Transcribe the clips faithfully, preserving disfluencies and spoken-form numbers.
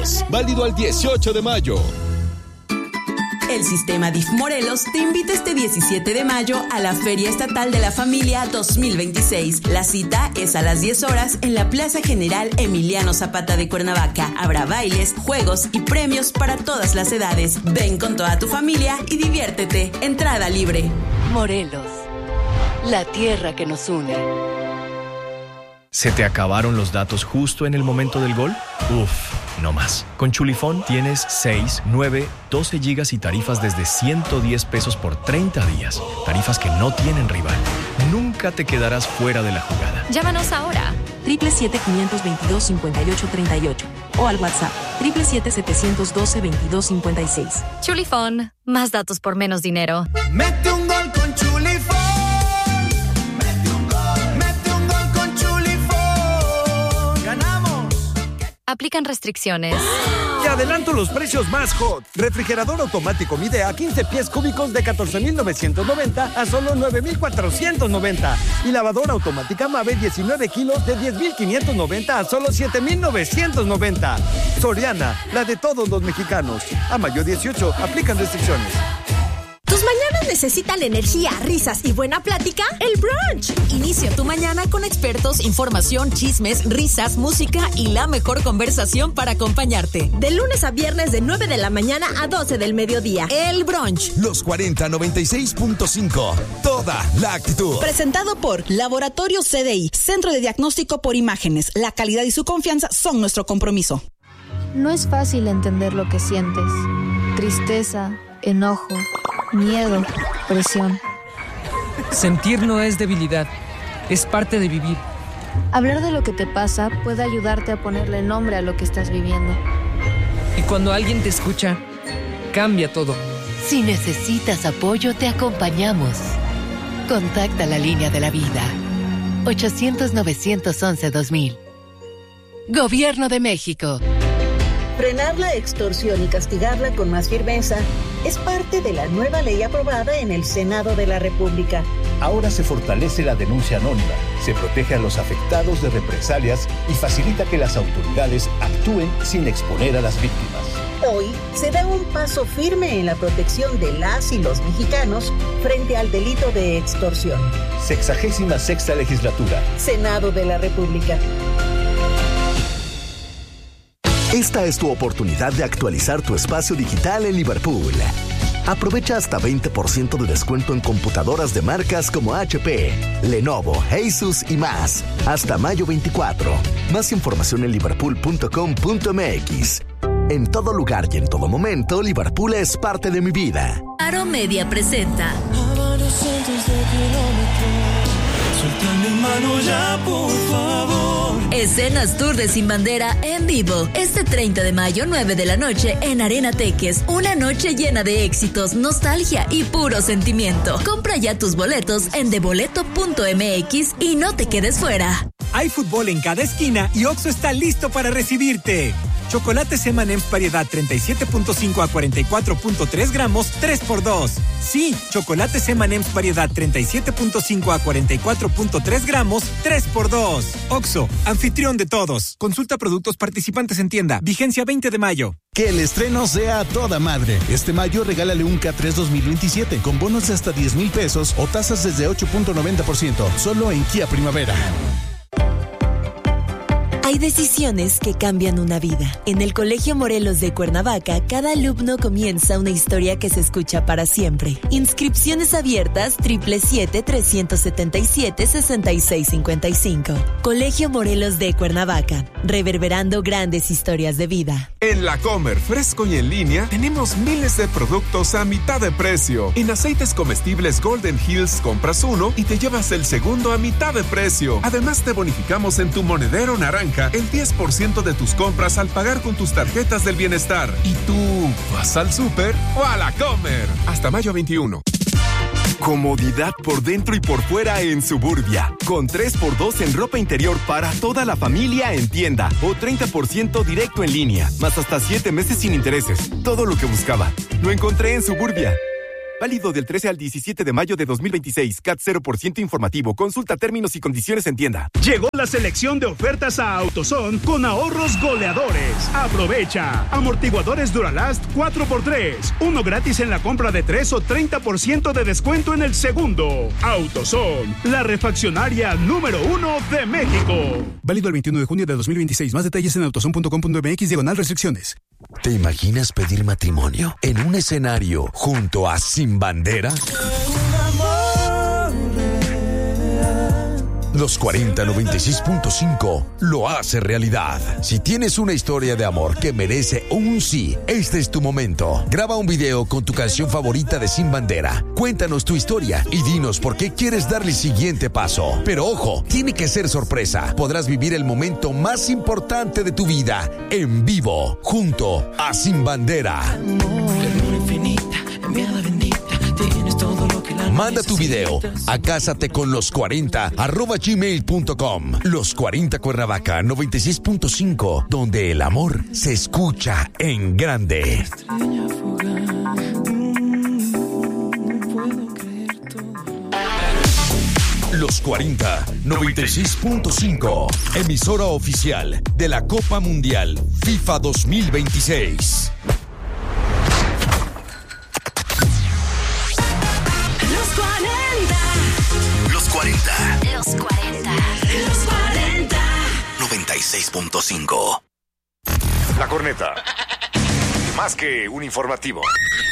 Morelos. Válido al dieciocho de mayo. El Sistema D I F Morelos te invita este diecisiete de mayo a la Feria Estatal de la Familia dos mil veintiséis. La cita es a las diez horas en la Plaza General Emiliano Zapata de Cuernavaca. Habrá bailes, juegos y premios para todas las edades. Ven con toda tu familia y diviértete. Entrada libre. Morelos, la tierra que nos une. ¿Se te acabaron los datos justo en el momento del gol? Uf, no más. Con Chulifón tienes seis, nueve, doce gigas y tarifas desde ciento diez pesos por treinta días. Tarifas que no tienen rival. Nunca te quedarás fuera de la jugada. Llámanos ahora. Triple siete quinientos veintidós cincuenta y ocho treinta y ocho o al WhatsApp triple siete setecientos doce veintidós cincuenta y seis. Chulifón, más datos por menos dinero. Mete un gol con Chulifón. Aplican restricciones. Te adelanto los precios más hot. Refrigerador automático Midea, quince pies cúbicos de catorce mil novecientos noventa a solo nueve mil cuatrocientos noventa. Y lavadora automática Mave, diecinueve kilos de diez mil quinientos noventa a solo siete mil novecientos noventa. Soriana, la de todos los mexicanos. A mayo dieciocho, aplican restricciones. ¿Tus mañanas necesitan energía, risas y buena plática? ¡El brunch! Inicia tu mañana con expertos, información, chismes, risas, música y la mejor conversación para acompañarte. De lunes a viernes de nueve de la mañana a doce del mediodía. El brunch. Los cuarenta noventa y seis punto cinco. Toda la actitud. Presentado por Laboratorio C D I, Centro de Diagnóstico por Imágenes. La calidad y su confianza son nuestro compromiso. No es fácil entender lo que sientes. Tristeza, enojo, miedo, presión. Sentir no es debilidad, es parte de vivir. Hablar de lo que te pasa puede ayudarte a ponerle nombre a lo que estás viviendo. Y cuando alguien te escucha, cambia todo. Si necesitas apoyo, te acompañamos. Contacta la línea de la vida. ochocientos, novecientos once, dos mil. Gobierno de México. Frenar la extorsión y castigarla con más firmeza es parte de la nueva ley aprobada en el Senado de la República. Ahora se fortalece la denuncia anónima, se protege a los afectados de represalias y facilita que las autoridades actúen sin exponer a las víctimas. Hoy se da un paso firme en la protección de las y los mexicanos frente al delito de extorsión. Sexagésima sexta legislatura. Senado de la República. Esta es tu oportunidad de actualizar tu espacio digital en Liverpool. Aprovecha hasta veinte por ciento de descuento en computadoras de marcas como H P, Lenovo, Asus y más. Hasta mayo veinticuatro. Más información en liverpool punto com punto m x. En todo lugar y en todo momento, Liverpool es parte de mi vida. Aro Media presenta Suelta mi mano ya, por favor. Escenas Tour de Sin Bandera en vivo. Este treinta de mayo, nueve de la noche, en Arena Teques. Una noche llena de éxitos, nostalgia y puro sentimiento. Compra ya tus boletos en deboleto punto m x y no te quedes fuera. Hay fútbol en cada esquina y Oxxo está listo para recibirte. Chocolates M and M's variedad treinta y siete punto cinco a cuarenta y cuatro punto tres gramos, tres por dos. Sí, chocolates M and M's variedad treinta y siete punto cinco a cuarenta y cuatro punto tres gramos, tres por dos. Oxxo, anfitrión de todos. Consulta productos participantes en tienda. Vigencia veinte de mayo. Que el estreno sea a toda madre. Este mayo regálale un K tres dos mil veintisiete con bonos de hasta diez mil pesos o tasas desde ocho punto noventa por ciento. Solo en Kia Primavera. Hay decisiones que cambian una vida. En el Colegio Morelos de Cuernavaca, cada alumno comienza una historia que se escucha para siempre. Inscripciones abiertas siete siete siete, tres siete siete, seis seis cinco cinco. Colegio Morelos de Cuernavaca, reverberando grandes historias de vida. En La Comer, fresco y en línea, tenemos miles de productos a mitad de precio. En aceites comestibles Golden Hills, compras uno y te llevas el segundo a mitad de precio. Además, te bonificamos en tu monedero naranja el diez por ciento de tus compras al pagar con tus tarjetas del bienestar. ¿Y tú vas al súper o a La Comer? Hasta mayo veintiuno. Comodidad por dentro y por fuera en Suburbia. Con tres por dos en ropa interior para toda la familia en tienda. O treinta por ciento directo en línea. Más hasta siete meses sin intereses. Todo lo que buscaba. Lo encontré en Suburbia. Válido del trece al diecisiete de mayo de dos mil veintiséis. C A T cero por ciento informativo. Consulta términos y condiciones en tienda. Llegó la selección de ofertas a AutoZone con ahorros goleadores. Aprovecha. Amortiguadores Duralast cuatro por tres. Uno gratis en la compra de tres o treinta por ciento de descuento en el segundo. AutoZone, la refaccionaria número uno de México. Válido el veintiuno de junio de dos mil veintiséis. Más detalles en autozone punto com punto m x diagonal restricciones. ¿Te imaginas pedir matrimonio en un escenario junto a Sin Bandera? Los cuarenta noventa y seis punto cinco lo hace realidad. Si tienes una historia de amor que merece un sí, este es tu momento. Graba un video con tu canción favorita de Sin Bandera. Cuéntanos tu historia y dinos por qué quieres darle el siguiente paso. Pero ojo, tiene que ser sorpresa. Podrás vivir el momento más importante de tu vida en vivo, junto a Sin Bandera. Manda tu video a cásate con los cuarenta arroba gmail punto com. Los cuarenta Cuernavaca noventa y seis punto cinco, donde el amor se escucha en grande. Los cuarenta noventa y seis punto cinco, emisora oficial de la Copa Mundial FIFA dos mil veintiséis. Los cuarenta. Los cuarenta. Los cuarenta. noventa y seis punto cinco. La Corneta. Más que un informativo.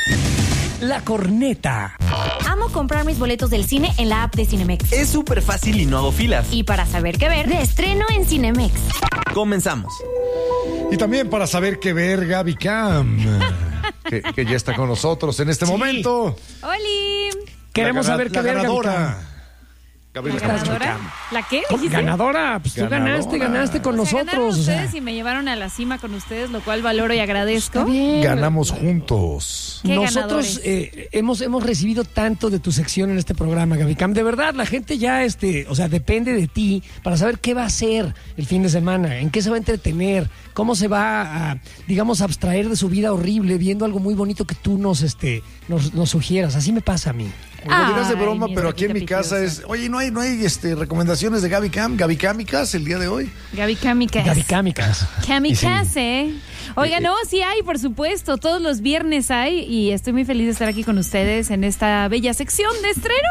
La Corneta. Amo comprar mis boletos del cine en la app de Cinemex. Es súper fácil y no hago filas. Y para saber qué ver, de estreno en Cinemex. Comenzamos. Y también para saber qué ver, Gaby Cam, que, que ya está con nosotros en este sí. momento. ¡Holi! Queremos la, saber la qué ver, ganadora. ¿La ganadora? ¿La qué? Ganadora, pues ganadora. Tú ganaste, ganaste con o sea, nosotros. O sea, ustedes y me llevaron a la cima con ustedes, lo cual valoro y agradezco. Ganamos juntos. ¿Qué nosotros eh, hemos, hemos recibido tanto de tu sección en este programa, Gaby Cam. De verdad, la gente ya, este, o sea, depende de ti para saber qué va a hacer el fin de semana, en qué se va a entretener, cómo se va a, digamos, abstraer de su vida horrible viendo algo muy bonito que tú nos, este, nos, nos sugieras. Así me pasa a mí. Lo dirás de broma, pero aquí en mi casa es, oye, no hay, no hay este recomendaciones de Gaby Cam, Gaby Camicas el día de hoy. Gaby Camicas. Gaby Camicas. Camicas, eh. Oiga, no, sí hay, por supuesto, todos los viernes hay y estoy muy feliz de estar aquí con ustedes en esta bella sección de estreno.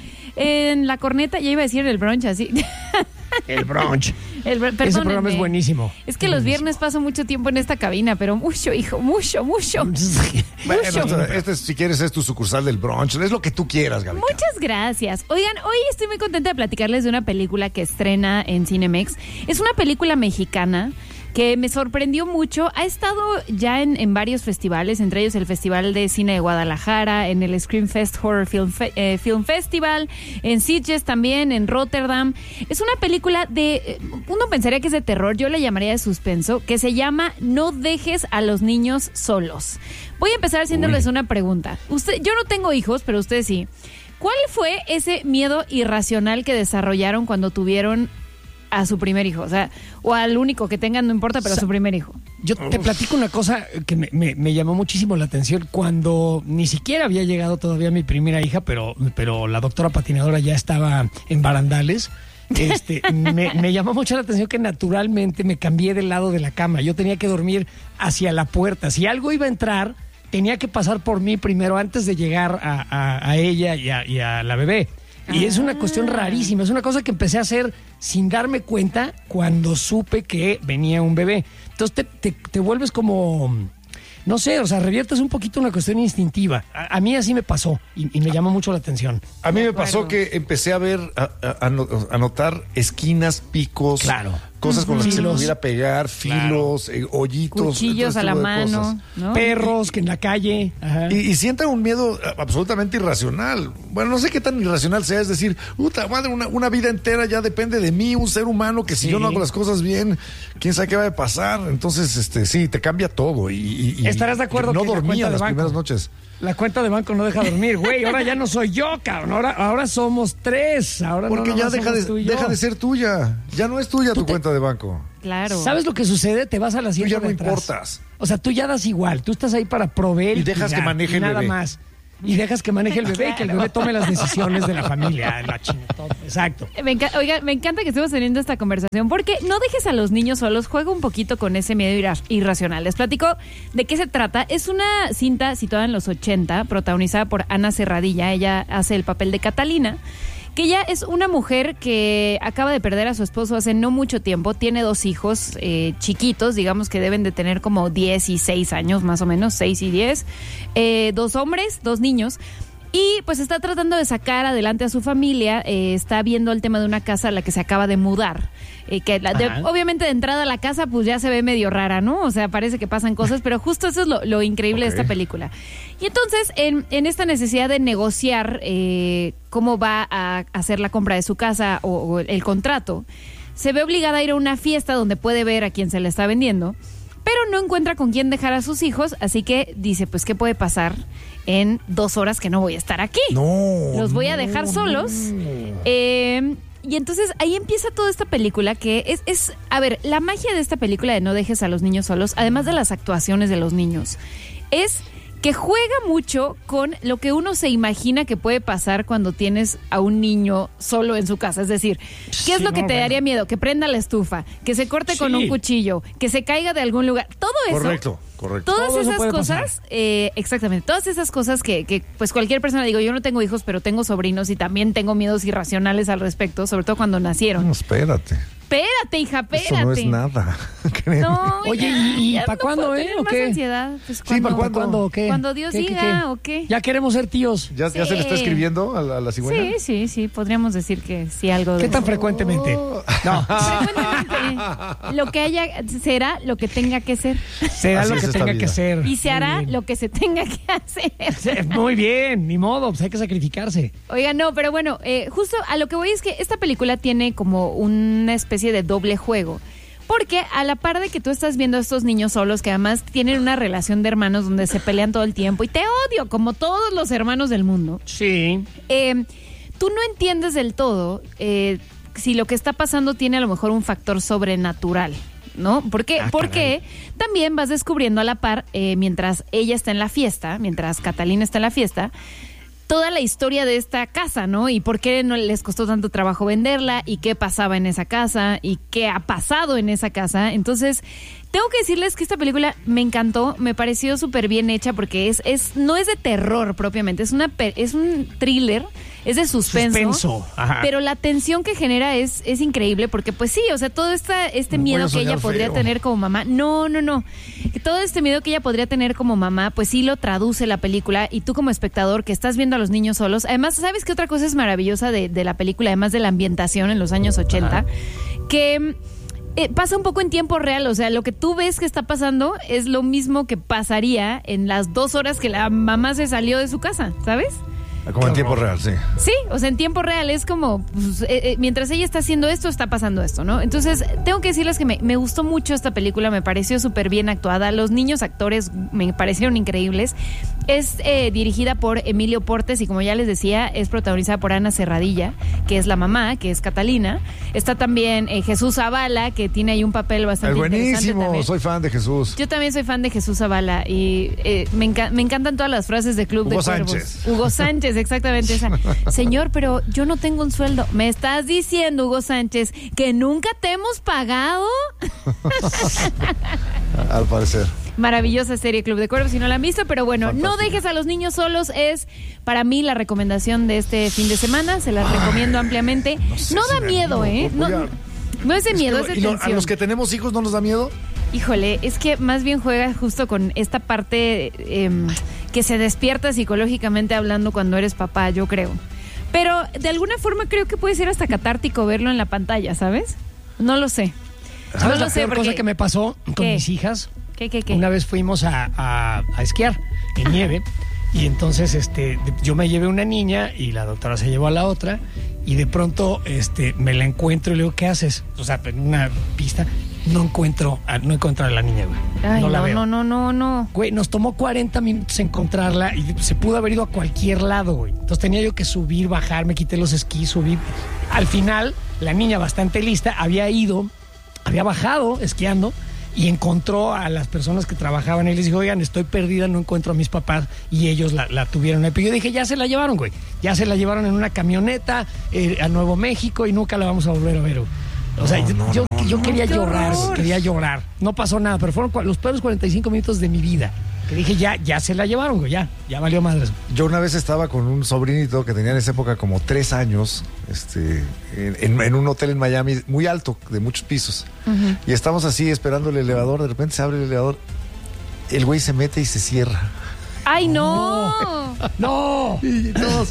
En La Corneta, ya iba a decir el brunch así. El brunch. El, Ese programa es buenísimo. Es que los viernes paso mucho tiempo en esta cabina, pero mucho, hijo, mucho, mucho. Bueno, mucho. Este, si quieres, es tu sucursal del brunch. Es lo que tú quieras, Gaby. Muchas gracias. Oigan, hoy estoy muy contenta de platicarles de una película que estrena en Cinemex. Es una película mexicana que me sorprendió mucho. Ha estado ya en, en varios festivales, entre ellos el Festival de Cine de Guadalajara, en el Scream Fest Horror Film, Fe, eh, Film Festival, en Sitges también, en Rotterdam. Es una película de, uno pensaría que es de terror, yo le llamaría de suspenso, que se llama No dejes a los niños solos. Voy a empezar haciéndoles Uy. una pregunta. Usted, yo no tengo hijos, pero ustedes sí. ¿Cuál fue ese miedo irracional que desarrollaron cuando tuvieron a su primer hijo? O sea, o al único que tengan, no importa, pero o sea, a su primer hijo. Yo te platico una cosa que me, me, me llamó muchísimo la atención cuando ni siquiera había llegado todavía mi primera hija, pero, pero la doctora patinadora ya estaba en barandales. Este, me, me llamó mucho la atención que naturalmente me cambié del lado de la cama. Yo tenía que dormir hacia la puerta. Si algo iba a entrar, tenía que pasar por mí primero antes de llegar a, a, a ella y a, y a la bebé. Y es una cuestión rarísima, es una cosa que empecé a hacer sin darme cuenta cuando supe que venía un bebé. Entonces te, te, te vuelves como, no sé, o sea, reviertes un poquito una cuestión instintiva. A, a mí así me pasó y, y me llamó mucho la atención. A mí me pasó que empecé a ver, a, a, a notar esquinas, picos, claro. cosas con las Filos. que se pudiera pegar, filos, claro. eh, hoyitos. Cuchillos a la mano, ¿no? Perros que en la calle. Ajá. Y, y sienten un miedo absolutamente irracional. Bueno, no sé qué tan irracional sea, es decir, puta madre, una, una vida entera ya depende de mí, un ser humano que si sí. yo no hago las cosas bien, quién sabe qué va a pasar. Entonces, este, sí, te cambia todo. Y, y ¿estarás de acuerdo no que dormía las banco, primeras noches? La cuenta de banco no deja dormir, güey. Ahora ya no soy yo, cabrón. Ahora, ahora somos tres. Ahora Porque no, ya deja de, deja de ser tuya. Ya no es tuya tu te... cuenta de banco. Claro. ¿Sabes lo que sucede? Te vas a la sierra Tú ya no de atrás. importas. O sea, tú ya das igual. Tú estás ahí para proveer y dejas que manejen nada bebé. más. y dejas que maneje el bebé y que el bebé tome las decisiones de la familia. La china, todo. Exacto. Me enca- Oiga, me encanta que estemos teniendo esta conversación porque no dejes a los niños solos, juega un poquito con ese miedo irra- irracional. Les platico de qué se trata. Es una cinta situada en los ochenta, protagonizada por Ana Serradilla. Ella hace el papel de Catalina, que ella es una mujer que acaba de perder a su esposo hace no mucho tiempo, tiene dos hijos eh, chiquitos, digamos que deben de tener como diez y seis años más o menos, seis y diez, eh, dos hombres, dos niños. Y pues está tratando de sacar adelante a su familia, eh, está viendo el tema de una casa a la que se acaba de mudar, eh, que la, de, obviamente de entrada a la casa pues ya se ve medio rara, ¿no? O sea, parece que pasan cosas, pero justo eso es lo, lo increíble okay. de esta película. Y entonces, en, en esta necesidad de negociar eh, cómo va a hacer la compra de su casa o, o el contrato, se ve obligada a ir a una fiesta donde puede ver a quien se le está vendiendo, pero no encuentra con quién dejar a sus hijos, así que dice, pues, ¿qué puede pasar en dos horas que no voy a estar aquí? No. Los voy no, a dejar solos. No. Eh, y entonces ahí empieza toda esta película que es, es, a ver, la magia de esta película de No dejes a los niños solos, además de las actuaciones de los niños, es que juega mucho con lo que uno se imagina que puede pasar cuando tienes a un niño solo en su casa. Es decir, ¿qué sí, es lo que no, te bueno. daría miedo? Que prenda la estufa, que se corte sí. con un cuchillo, que se caiga de algún lugar. Todo eso. Correcto, correcto. Todas Todo esas cosas, eh, exactamente, todas esas cosas que, que pues cualquier persona, digo, yo no tengo hijos, pero tengo sobrinos y también tengo miedos irracionales al respecto, sobre todo cuando nacieron. No, espérate. Espérate, hija, espérate. Eso no es nada. No, oye, ¿y, y para no cuándo, eh? ¿O qué? Ansiedad. Pues, sí, ¿para cuándo? ¿Cuándo o qué? Cuando Dios ¿Qué, diga, qué, qué? ¿o qué? Ya queremos ser tíos. ¿Ya, sí. ¿Ya se le está escribiendo a la, a la cigüeña? Sí, sí, sí, podríamos decir que sí algo de ¿Qué tan eso. frecuentemente? Oh. No. Frecuentemente. Lo que haya, será lo que tenga que ser. Será Así lo que tenga vida. que ser. Y se hará lo que se tenga que hacer. Muy bien, ni modo, pues hay que sacrificarse. Oiga, no, pero bueno, eh, justo a lo que voy es que esta película tiene como una especie de doble juego. Porque a la par de que tú estás viendo a estos niños solos, que además tienen una relación de hermanos donde se pelean todo el tiempo, y te odio, como todos los hermanos del mundo. Sí. Eh, tú no entiendes del todo eh, si lo que está pasando tiene a lo mejor un factor sobrenatural, ¿no? ¿Por qué? Ah, Porque también vas descubriendo a la par, eh, mientras ella está en la fiesta, mientras Catalina está en la fiesta, toda la historia de esta casa, ¿no? Y por qué no les costó tanto trabajo venderla, y qué pasaba en esa casa, y qué ha pasado en esa casa. Entonces, tengo que decirles que esta película me encantó, me pareció súper bien hecha, porque es, es, no es de terror propiamente, es una es un thriller, es de suspenso, suspenso. Ajá. Pero la tensión que genera es, es increíble, porque pues sí, o sea, todo esta, este No miedo que ella feo. podría tener como mamá, no, no, no, que todo este miedo que ella podría tener como mamá, pues sí lo traduce la película, y tú como espectador que estás viendo a los niños solos, además, ¿sabes qué otra cosa es maravillosa de, de la película, además de la ambientación en los años ochenta? Ajá. Que eh, pasa un poco en tiempo real, o sea, lo que tú ves que está pasando es lo mismo que pasaría en las dos horas que la mamá se salió de su casa, ¿sabes? Como en tiempo real, sí. Sí, o sea, en tiempo real es como, pues, eh, eh, mientras ella está haciendo esto, está pasando esto, ¿no? Entonces, tengo que decirles que me, me gustó mucho esta película, me pareció súper bien actuada, los niños actores me parecieron increíbles. Es eh, dirigida por Emilio Portes y, como ya les decía, es protagonizada por Ana Serradilla, que es la mamá, que es Catalina. Está también eh, Jesús Zavala, que tiene ahí un papel bastante El buenísimo, interesante. soy fan de Jesús. Yo también soy fan de Jesús Zavala y eh, me, enca- me encantan todas las frases de Club Hugo de Cuervos. Sánchez. Hugo Sánchez, exactamente esa. Señor, pero yo no tengo un sueldo. ¿Me estás diciendo, Hugo Sánchez, que nunca te hemos pagado? Al parecer. Maravillosa serie Club de Cuervos, si no la han visto, pero bueno, Fantástico. No dejes a los niños solos es para mí la recomendación de este fin de semana, se las recomiendo ampliamente. No, sé no da si miedo, me... ¿eh? No, no, no es de es miedo, que, es de ¿y tensión. ¿A los que tenemos hijos no nos da miedo? Híjole, es que más bien juega justo con esta parte eh, que se despierta psicológicamente hablando cuando eres papá, yo creo. Pero de alguna forma creo que puede ser hasta catártico verlo en la pantalla, ¿sabes? No lo sé. ¿Sabes no la lo sé peor porque... cosa que me pasó con ¿Qué? mis hijas? ¿Qué, qué, qué? Una vez fuimos a, a, a esquiar en nieve y entonces este, yo me llevé una niña y la doctora se llevó a la otra y de pronto este, me la encuentro y le digo, ¿qué haces? O sea, en una pista no encuentro, a, no encuentro a la niña, güey. Ay, no la no, veo. no, no, no, no. Güey, nos tomó cuarenta minutos encontrarla y se pudo haber ido a cualquier lado, güey. Entonces tenía yo que subir, bajar, me quité los esquís, subir. Al final, la niña bastante lista había ido, había bajado esquiando y encontró a las personas que trabajaban y les dijo, oigan, estoy perdida, no encuentro a mis papás, y ellos la, la tuvieron ahí. Pero yo dije, ya se la llevaron, güey, ya se la llevaron en una camioneta eh, a Nuevo México y nunca la vamos a volver a ver, güey. O sea, no, no, yo, no, yo quería no, llorar, güey, quería llorar. No pasó nada, pero fueron los peores cuarenta y cinco minutos de mi vida. Que dije, ya, ya se la llevaron, güey, ya, ya valió madres. Yo una vez estaba con un sobrinito que tenía en esa época como tres años, este, en, en un hotel en Miami muy alto, de muchos pisos. Uh-huh. Y estamos así esperando el elevador, de repente se abre el elevador, el güey se mete y se cierra. ¡Ay, no! ¡No! Y todos,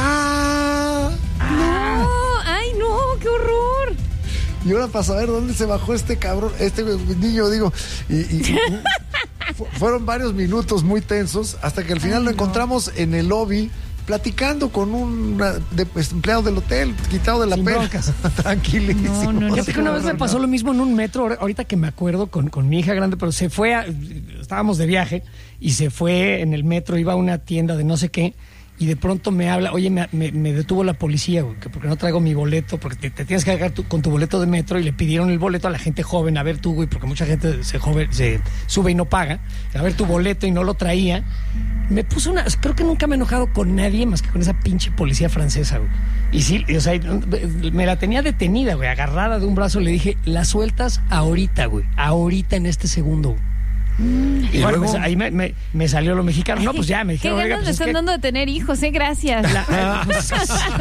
¡ah! ¡No! ¡Ay, no! ¡Qué horror! Y ahora para saber dónde se bajó este cabrón, este niño, digo, y, y fu- fueron varios minutos muy tensos hasta que al final Ay, lo no. encontramos en el lobby platicando con un de, pues, empleado del hotel, quitado de la pena. Tranquilísimo. No, no, no. Fíjate que una vez me pasó lo mismo en un metro, ahorita que me acuerdo, con, con mi hija grande, pero se fue, a, estábamos de viaje y se fue en el metro, iba a una tienda de no sé qué. Y de pronto me habla, oye, me, me, me detuvo la policía, güey, que porque no traigo mi boleto, porque te, te tienes que cargar tu, con tu boleto de metro, y le pidieron el boleto a la gente joven, a ver tú, güey, porque mucha gente se, joven, se sube y no paga, a ver tu boleto, y no lo traía. Me puso una, creo que nunca me he enojado con nadie más que con esa pinche policía francesa, güey. Y sí, o sea, me la tenía detenida, güey, agarrada de un brazo, le dije, la sueltas ahorita, güey, ahorita en este segundo, güey. Y, y bueno, luego, me, ahí me, me, me salió lo mexicano. No, pues ya me dijeron. ¿Qué ganas pues le están que... dando de tener hijos, eh? Gracias. La, pues,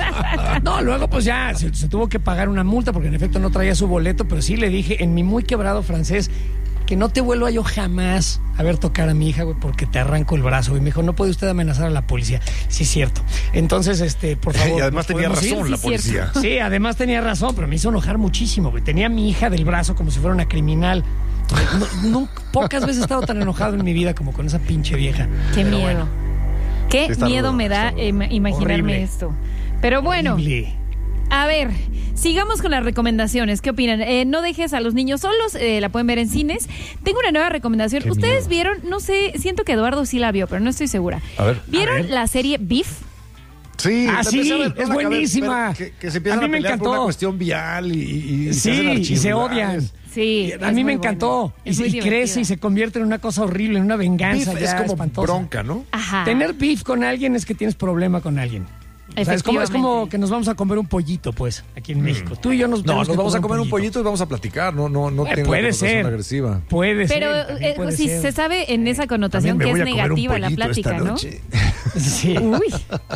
no, luego pues ya se, se tuvo que pagar una multa porque en efecto no traía su boleto, pero sí le dije en mi muy quebrado francés que no te vuelva yo jamás a ver tocar a mi hija, güey, porque te arranco el brazo. Y me dijo, no puede usted amenazar a la policía. Sí, es cierto. Entonces, este, por favor. Y además tenía razón sí, la sí, policía. Cierto. Sí, además tenía razón, pero me hizo enojar muchísimo, güey. Tenía a mi hija del brazo como si fuera una criminal. No, nunca, pocas veces he estado tan enojado en mi vida como con esa pinche vieja. Qué Pero miedo. Bueno. Qué Está miedo rudo, me da eh, imaginarme Horrible. esto. Pero bueno. Horrible. A ver, sigamos con las recomendaciones. ¿Qué opinan? Eh, no dejes a los niños solos, eh, la pueden ver en cines. Tengo una nueva recomendación. Qué ¿Ustedes miedo. vieron? No sé, siento que Eduardo sí la vio, pero no estoy segura. A ver. ¿Vieron A ver. la serie Beef? Sí, Ah, sí, ver, es no, buenísima. Que, que se empiezan A a, mí me pelear por encantó. una cuestión vial y, y, y Sí, se hacen y se archirrivales. odian. Sí, A mí me encantó. Es y muy y crece divertida. y se convierte en una cosa horrible, en una venganza. Beef ya es como espantosa. bronca, ¿no? Ajá. Tener beef con alguien es que tienes problema con alguien. O sea, es como, es como que nos vamos a comer un pollito, pues, aquí en México. Tú y yo nos No, tenemos nos que vamos a comer un pollito y vamos a platicar, no, no, no Eh, tiene puede una connotación ser. agresiva. Puede Pero ser. también eh, puede si ser. se sabe en esa connotación También que me es voy a comer un negativa la pollito esta plática, ¿no? noche. Sí. Uy,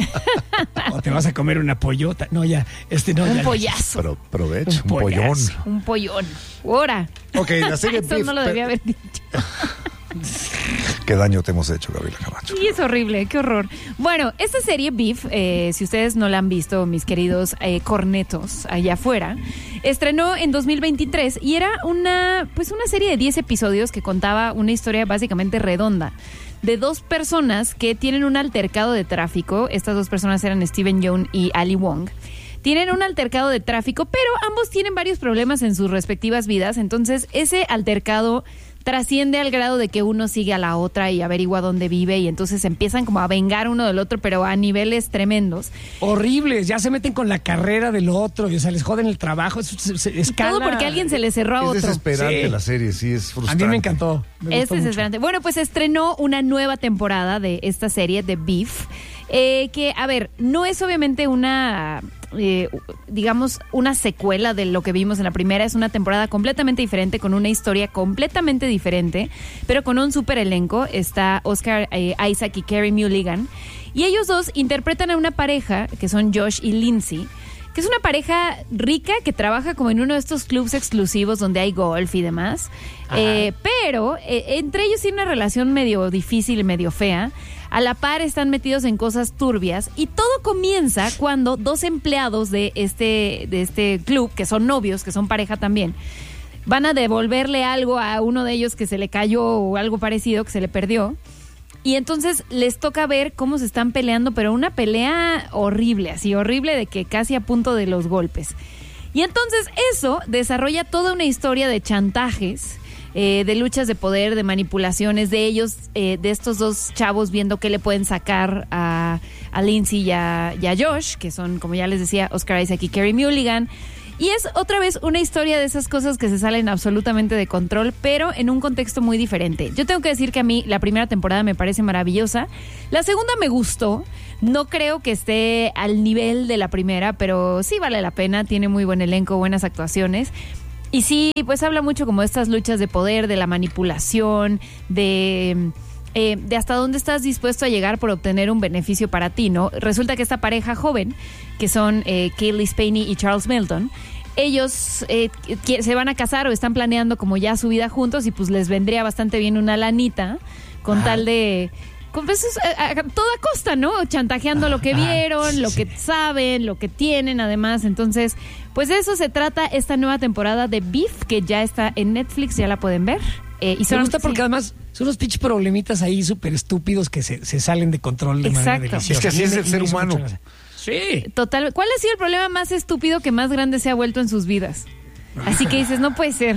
O te vas a comer una pollota. No, ya. Este no, un ya. pollazo. Pero provecho, Un un, pollón. pollazo. Un pollón. Ahora. Ok, la serie Eso Beef, no lo pe- debía haber dicho. Qué daño te hemos hecho, Gabriela Camacho. Y es horrible, qué horror. Bueno, esta serie Beef, eh, si ustedes no la han visto, mis queridos eh, cornetos allá afuera, estrenó en dos mil veintitrés y era una, pues una serie de diez episodios que contaba una historia básicamente redonda de dos personas que tienen un altercado de tráfico. Estas dos personas eran Steven Yeun y Ali Wong. Tienen un altercado de tráfico, pero ambos tienen varios problemas en sus respectivas vidas. Entonces, ese altercado trasciende al grado de que uno sigue a la otra y averigua dónde vive, y entonces empiezan como a vengar uno del otro, pero a niveles tremendos. Horribles, ya se meten con la carrera del otro, y, o sea, les joden el trabajo, es, es, es escala. Todo porque alguien se le cerró a Es otro. desesperante Sí. la serie, sí, es A frustrante. mí me encantó. Me Es gustó mucho. desesperante. Bueno, pues estrenó una nueva temporada de esta serie de Beef, eh, que, a ver, no es obviamente una, eh, digamos, una secuela de lo que vimos en la primera. Es una temporada completamente diferente, con una historia completamente diferente, pero con un súper elenco. Está Oscar eh, Isaac y Carey Mulligan, y ellos dos interpretan a una pareja que son Josh y Lindsay, que es una pareja rica que trabaja como en uno de estos clubs exclusivos donde hay golf y demás. Eh, pero eh, entre ellos tiene una relación medio difícil, medio fea. A la par están metidos en cosas turbias, y todo comienza cuando dos empleados de este, de este club, que son novios, que son pareja también, van a devolverle algo a uno de ellos que se le cayó o algo parecido, que se le perdió. Y entonces les toca ver cómo se están peleando, pero una pelea horrible, así horrible, de que casi a punto de los golpes. Y entonces eso desarrolla toda una historia de chantajes, eh, de luchas de poder, de manipulaciones de ellos, eh, de estos dos chavos viendo qué le pueden sacar a, a Lindsay y a, y a Josh, que son, como ya les decía, Oscar Isaac y Carey Mulligan. Y es otra vez una historia de esas cosas que se salen absolutamente de control, pero en un contexto muy diferente. Yo tengo que decir que a mí la primera temporada me parece maravillosa. La segunda me gustó. No creo que esté al nivel de la primera, pero sí vale la pena. Tiene muy buen elenco, buenas actuaciones. Y sí, pues habla mucho como de estas luchas de poder, de la manipulación, de... Eh, de hasta dónde estás dispuesto a llegar por obtener un beneficio para ti, ¿no? Resulta que esta pareja joven, que son eh, Cailee Spaeny y Charles Melton, ellos eh, que, se van a casar o están planeando como ya su vida juntos y pues les vendría bastante bien una lanita con ah. tal de... Con, pues, a, a toda costa, ¿no? Chantajeando ah, lo que vieron, ah, sí, lo que saben, lo que tienen además. Entonces, pues de eso se trata esta nueva temporada de Beef, que ya está en Netflix, ya la pueden ver. Eh, y Me gusta porque sí. además son unos pinches problemitas ahí súper estúpidos que se, se salen de control de Exacto. manera deliciosa. Es que así es el ser humano. Sí. Total. ¿Cuál ha sido el problema más estúpido que más grande se ha vuelto en sus vidas? Así que dices, no puede ser.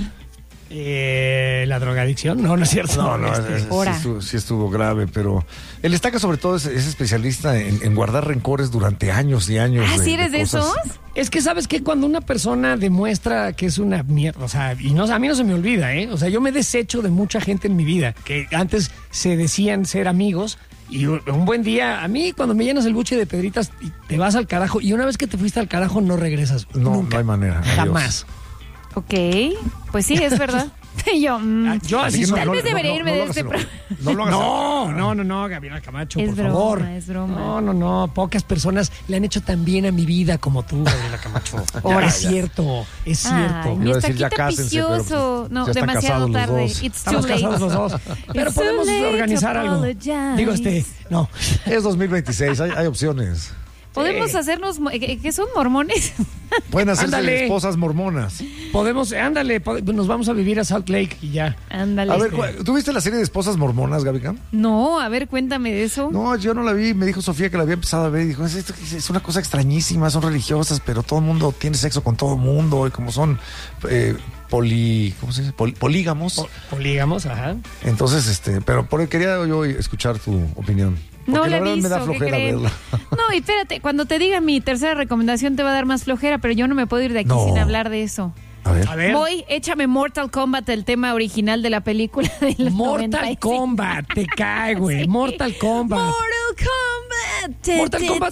Eh, ¿La drogadicción? No, no es cierto. No, no, este, es, sí, estuvo, sí estuvo grave, pero el Estaca sobre todo es, es especialista en, en guardar rencores durante años y años. ¿Ah, de, sí eres de, de esos? Es que sabes que cuando una persona demuestra que es una mierda, o sea, y no, a mí no se me olvida, ¿eh? O sea, yo me desecho de mucha gente en mi vida, que antes se decían ser amigos, y un buen día, a mí cuando me llenas el buche de pedritas, te vas al carajo, y una vez que te fuiste al carajo no regresas. No, nunca. No hay manera. Jamás. Adiós. Ok, pues sí, es verdad. yo, mm, yo así tal no, vez no, debería no, irme no, de no este no, programa. no, lo hagas no, no, no, no, Gabriela Camacho, es por broma, favor. Es broma, No, no, no, pocas personas le han hecho tan bien a mi vida como tú, Gabriela Camacho. Ahora es cierto, es cierto. Ay, mi estaquita vicioso. Pues, no, demasiado tarde. It's too Estamos late. casados los dos. Pero It's podemos organizar algo. Apologize. Digo, este, no. Es dos mil veintiséis, hay, hay opciones. Podemos sí. hacernos, ¿qué son mormones? Pueden hacerse ándale. esposas mormonas. Podemos, ándale, pod- nos vamos a vivir a Salt Lake y ya. Ándale. A ver, ¿tú viste la serie de esposas mormonas, Gaby Cam? No, a ver, cuéntame de eso. No, yo no la vi, me dijo Sofía que la había empezado a ver y dijo, es, esto, es una cosa extrañísima, son religiosas, pero todo el mundo tiene sexo con todo el mundo y como son eh, poli, ¿cómo se dice? Pol, polígamos. Po- polígamos, ajá. Entonces, este, pero por quería yo escuchar tu opinión. No Porque la la verdad visto, me da flojera verla. No, y espérate, cuando te diga mi tercera recomendación te va a dar más flojera, pero yo no me puedo ir de aquí no. sin hablar de eso. A ver. A ver. Voy, échame Mortal Kombat, el tema original de la película del Mortal noventa y cinco. Kombat, te cae, güey. Sí. Mortal Kombat. Mortal Kombat. Mortal Kombat.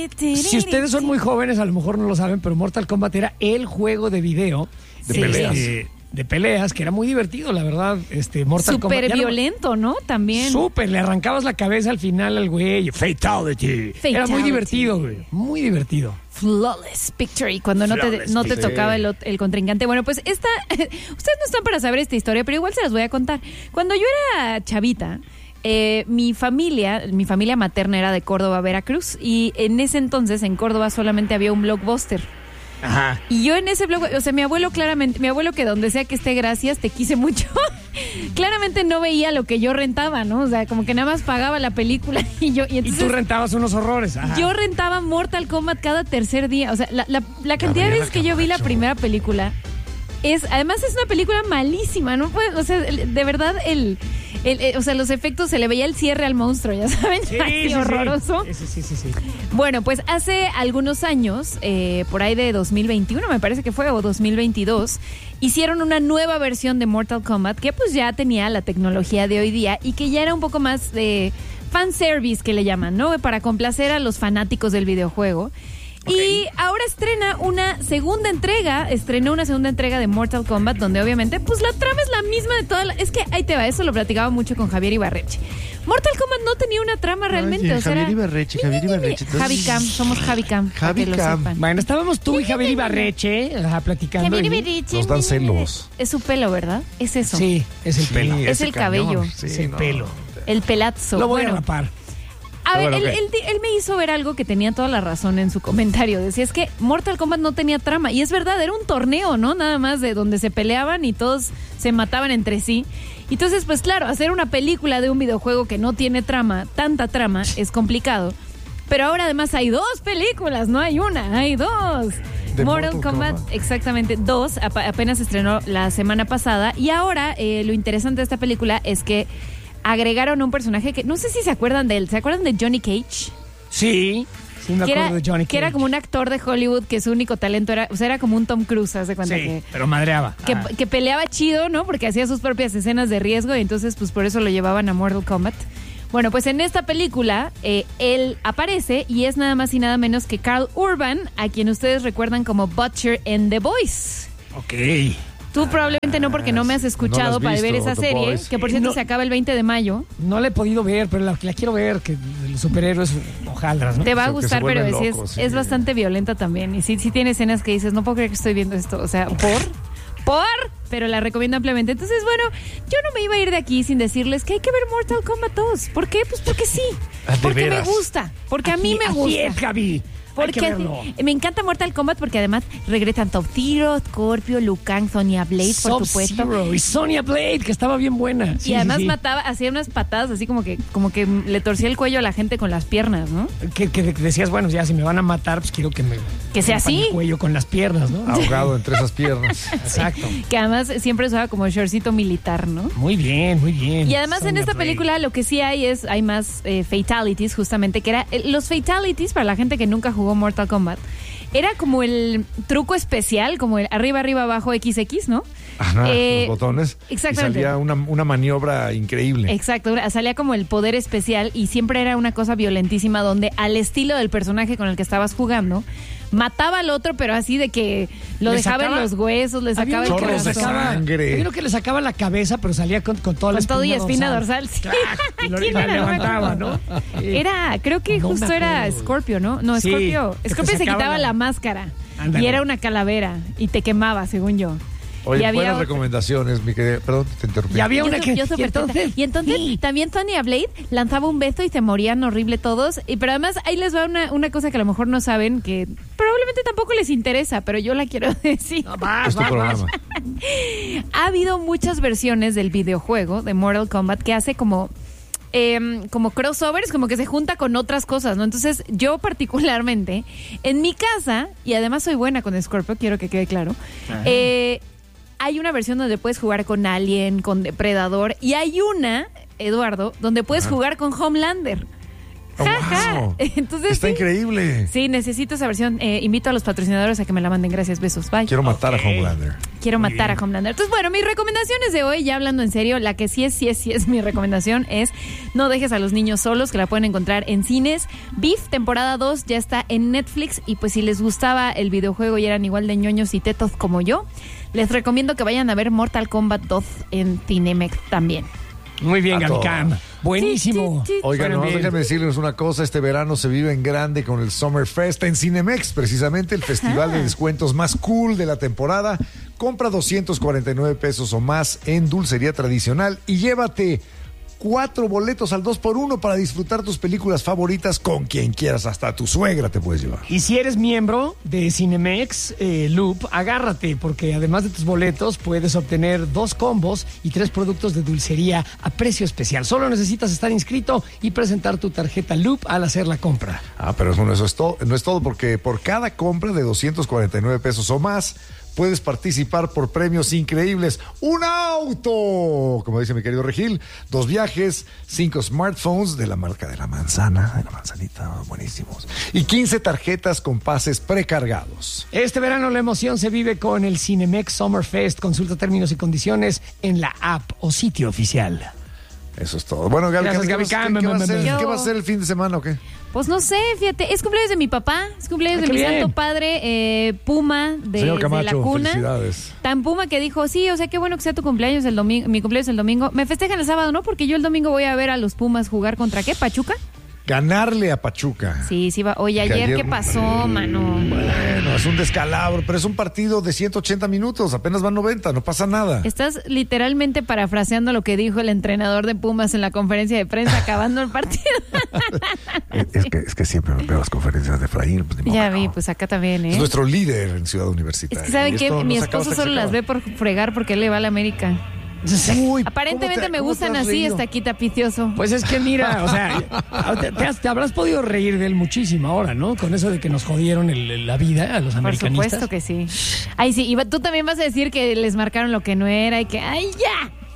Si ustedes son muy jóvenes, a lo mejor no lo saben, pero Mortal Kombat era el juego de video de sí. peleas. De, de peleas, que era muy divertido, la verdad. Este, Mortal Kombat. Súper violento, ¿no? También. Súper, le arrancabas la cabeza al final al güey. Fatality. Fatality. Era muy divertido, güey. Muy divertido. Flawless Victory, cuando no te, no te tocaba el, el contrincante. Bueno, pues esta, ustedes no están para saber esta historia, pero igual se las voy a contar. Cuando yo era chavita, eh, mi familia, mi familia materna era de Córdoba, Veracruz, y en ese entonces en Córdoba solamente había un Blockbuster. Ajá. Y yo en ese blog, o sea, mi abuelo claramente, mi abuelo que donde sea que esté, gracias, te quise mucho, claramente no veía lo que yo rentaba, ¿no? O sea, como que nada más pagaba la película y yo... Y, entonces, y tú rentabas unos horrores. Ajá. Yo rentaba Mortal Kombat cada tercer día. O sea, la, la, la cantidad Gabriela de veces que Camacho. Yo vi la primera película es... Además es una película malísima, ¿no? Puede, o sea, de verdad el... El, el, o sea, los efectos, se le veía el cierre al monstruo, ya saben, sí, así sí, horroroso. Sí, sí, sí, sí. Bueno, pues hace algunos años, eh, por ahí de dos mil veintiuno me parece que fue, o dos mil veintidós, hicieron una nueva versión de Mortal Kombat que pues ya tenía la tecnología de hoy día y que ya era un poco más de fanservice, que le llaman, ¿no? Para complacer a los fanáticos del videojuego. Okay. Y ahora estrena una segunda entrega, estrenó una segunda entrega de Mortal Kombat, donde obviamente, pues la trama es la misma de toda la... Es que ahí te va, eso lo platicaba mucho con Javier Ibarreche. Mortal Kombat no tenía una trama realmente. Oye, o sea, Javier era... Ibarreche, Javier Ibarreche. Entonces... Javi Cam, somos Javi Cam. Javi que Cam. lo sepan. Bueno, estábamos tú y Javier Ibarreche ajá, platicando. Javier y... Ibarreche. Nos dan celos. Es su pelo, ¿verdad? Es eso. Sí, es el pelo. Sí, es el cañón. cabello. Sí, es el no. pelo. El pelazo. Lo voy bueno, a rapar. A ver, bueno, él, okay. él, él me hizo ver algo que tenía toda la razón en su comentario. Decía, es que Mortal Kombat no tenía trama. Y es verdad, era un torneo, ¿no? Nada más de donde se peleaban y todos se mataban entre sí. Entonces, pues claro, hacer una película de un videojuego que no tiene trama, tanta trama, es complicado. Pero ahora además hay dos películas, no hay una, hay dos. De Mortal, Mortal Kombat, Kombat, exactamente, dos, ap- apenas se estrenó la semana pasada. Y ahora eh, lo interesante de esta película es que agregaron un personaje que no sé si se acuerdan de él. ¿Se acuerdan de Johnny Cage? Sí. Sí, me que acuerdo era, de Johnny que era Cage. como un actor de Hollywood que su único talento era, o sea, era como un Tom Cruise, haz de cuenta Sí, que, pero madreaba. que, Ah. que peleaba chido, ¿no? Porque hacía sus propias escenas de riesgo y entonces pues por eso lo llevaban a Mortal Kombat. Bueno, pues en esta película eh, él aparece y es nada más y nada menos que Carl Urban, a quien ustedes recuerdan como Butcher en The Voice. Ok. Tú probablemente no, porque no me has escuchado no la has para ver visto, esa The serie, Boys. que por cierto No. se acaba el veinte de mayo. No la he podido ver, pero la, la quiero ver, que los superhéroes hojaldras, ¿no? Te va a O sea, que gustar, se pero vuelven sí es, locos, sí. es bastante violenta también. Y sí, sí tiene escenas que dices, no puedo creer que estoy viendo esto. O sea, ¿por? ¿Por? Pero la recomiendo ampliamente. Entonces, bueno, yo no me iba a ir de aquí sin decirles que hay que ver Mortal Kombat dos. ¿Por qué? Pues porque sí. Ah, ¿de Porque veras? me gusta. Porque a mí Así- me así gusta. es, Gaby. Hay Porque que verlo. me encanta Mortal Kombat porque además regresan Top Zero, Scorpio, Liu Kang, Sonya Blade, por supuesto. Sub-Zero y Sonya Blade, que estaba bien buena. Sí, Y además sí, sí. mataba, hacía unas patadas así como que, como que le torcía el cuello a la gente con las piernas, ¿no? Que, que decías, bueno, ya si me van a matar, pues quiero que me... Que sea rompan así. el cuello con las piernas, ¿no? Ahogado entre esas piernas. Exacto. Que además siempre usaba como shortcito militar, ¿no? Muy bien, muy bien. Y además en Sonya esta Blade. película lo que sí hay es, hay más eh, fatalities justamente, que era, eh, los fatalities para la gente que nunca jugó Mortal Kombat, era como el truco especial, como el arriba, arriba, abajo, equis equis, ¿no? Ajá, Eh, los botones. exactamente. Y salía una, una maniobra increíble. Exacto, salía como el poder especial y siempre era una cosa violentísima donde al estilo del personaje con el que estabas jugando, mataba al otro, pero así de que lo Le dejaba sacaba- en los huesos, le Había sacaba el uno que le Chorros de corazón. sacaba- sangre. había uno que le sacaba la cabeza, pero salía con, con toda la Con todo y espina dorsal. dorsal. Sí. Y lo ¿Quién la era? No me levantaba, acuerdo. ¿no? Era, creo que No me justo era acuerdo. Scorpio, ¿no? No, Sí, Scorpio. que te Scorpio se sacaba quitaba la- la máscara Ándale. y era una calavera y te quemaba, según yo. Oye, Y había buenas otra- recomendaciones, mi querida. Perdón, te interrumpí. Y había Yo una su- que... yo y súper entonces- teta. Y entonces también Sonya Blade lanzaba un beso y se morían horrible todos. Y pero además ahí les va una, una cosa que a lo mejor no saben, que probablemente tampoco les interesa, pero yo la quiero decir. No, vas, Es tu vas, vas. programa. Ha habido muchas versiones del videojuego de Mortal Kombat que hace como eh, como crossovers, como que se junta con otras cosas, ¿no? Entonces, yo particularmente, en mi casa, y además soy buena con Scorpio, quiero que quede claro, eh, hay una versión donde puedes jugar con Alien, con Depredador, y hay una, Eduardo, donde puedes Ajá. jugar con Homelander. Oh, Ja, ja. wow. Entonces, Está sí. increíble. Sí, necesito esa versión. Eh, invito a los patrocinadores a que me la manden. Gracias, besos. Bye. Quiero matar Ok. a Homelander. Quiero Muy matar bien. a Homelander. Entonces, bueno, mis recomendaciones de hoy, ya hablando en serio, la que sí es, sí es, sí es mi recomendación es no dejes a los niños solos, que la pueden encontrar en cines. Beef, temporada dos, ya está en Netflix. Y pues si les gustaba el videojuego y eran igual de ñoños y tetos como yo, les recomiendo que vayan a ver Mortal Kombat dos en Cinemex también. Muy bien, A Gaby todo. Cam. Buenísimo. Sí, sí, sí. Oigan, Suenan nomás bien. déjenme decirles una cosa, este verano se vive en grande con el Summer Fest en Cinemex, precisamente el festival de descuentos más cool de la temporada. Compra doscientos cuarenta y nueve pesos o más en dulcería tradicional y llévate cuatro boletos al dos por uno para disfrutar tus películas favoritas con quien quieras, hasta tu suegra te puedes llevar. Y si eres miembro de Cinemex eh, Loop, agárrate, porque además de tus boletos puedes obtener dos combos y tres productos de dulcería a precio especial. Solo necesitas estar inscrito y presentar tu tarjeta Loop al hacer la compra. Ah, pero eso no, eso es todo, no es todo, porque por cada compra de doscientos cuarenta y nueve pesos o más, puedes participar por premios increíbles. ¡Un auto! Como dice mi querido Regil, dos viajes, cinco smartphones de la marca de la manzana, de la manzanita, buenísimos. Y quince tarjetas con pases precargados. Este verano la emoción se vive con el Cinemex Summer Fest. Consulta términos y condiciones en la app o sitio oficial. Eso es todo. Bueno, Gaby, Gracias, ¿qué, Gaby vas- qué- Cam. qué va a ser, Yo- ¿qué va a ser el fin de semana o qué? Pues no sé, fíjate, es cumpleaños de mi papá, es cumpleaños Ah, de qué mi bien. santo padre, eh, Puma, de, Señor de Camacho, la cuna. felicidades. Tan Puma que dijo, sí, o sea, qué bueno que sea tu cumpleaños el domingo, mi cumpleaños el domingo. Me festejan el sábado, ¿no? Porque yo el domingo voy a ver a los Pumas jugar contra, ¿qué? ¿Pachuca? Ganarle a Pachuca. Sí, sí va. Oye, Que ayer, ayer- ¿qué pasó, mano? Bueno, es un descalabro, pero es un partido de ciento ochenta minutos, apenas van noventa, no pasa nada. Estás literalmente parafraseando lo que dijo el entrenador de Pumas en la conferencia de prensa acabando el partido. Es, es que, es que siempre me veo las conferencias de Efraín. Pues, ni modo Ya que vi, no. pues acá también, ¿eh? Es nuestro líder en Ciudad Es Universitaria. que, ¿saben Y qué? esto Mi nos acaba esposo hasta que solo se las ve acaba. por fregar porque él le va a la América. Uy, Aparentemente ¿cómo te- me cómo te gustan has así, reído? está aquí tapicioso. Pues es que mira, o sea, te, te has- te habrás podido reír de él muchísimo ahora, ¿no? Con eso de que nos jodieron el- el- la vida a los Por americanistas. supuesto que sí. Ay, sí, y va- tú también vas a decir que les marcaron lo que no era y que, ¡ay, ya!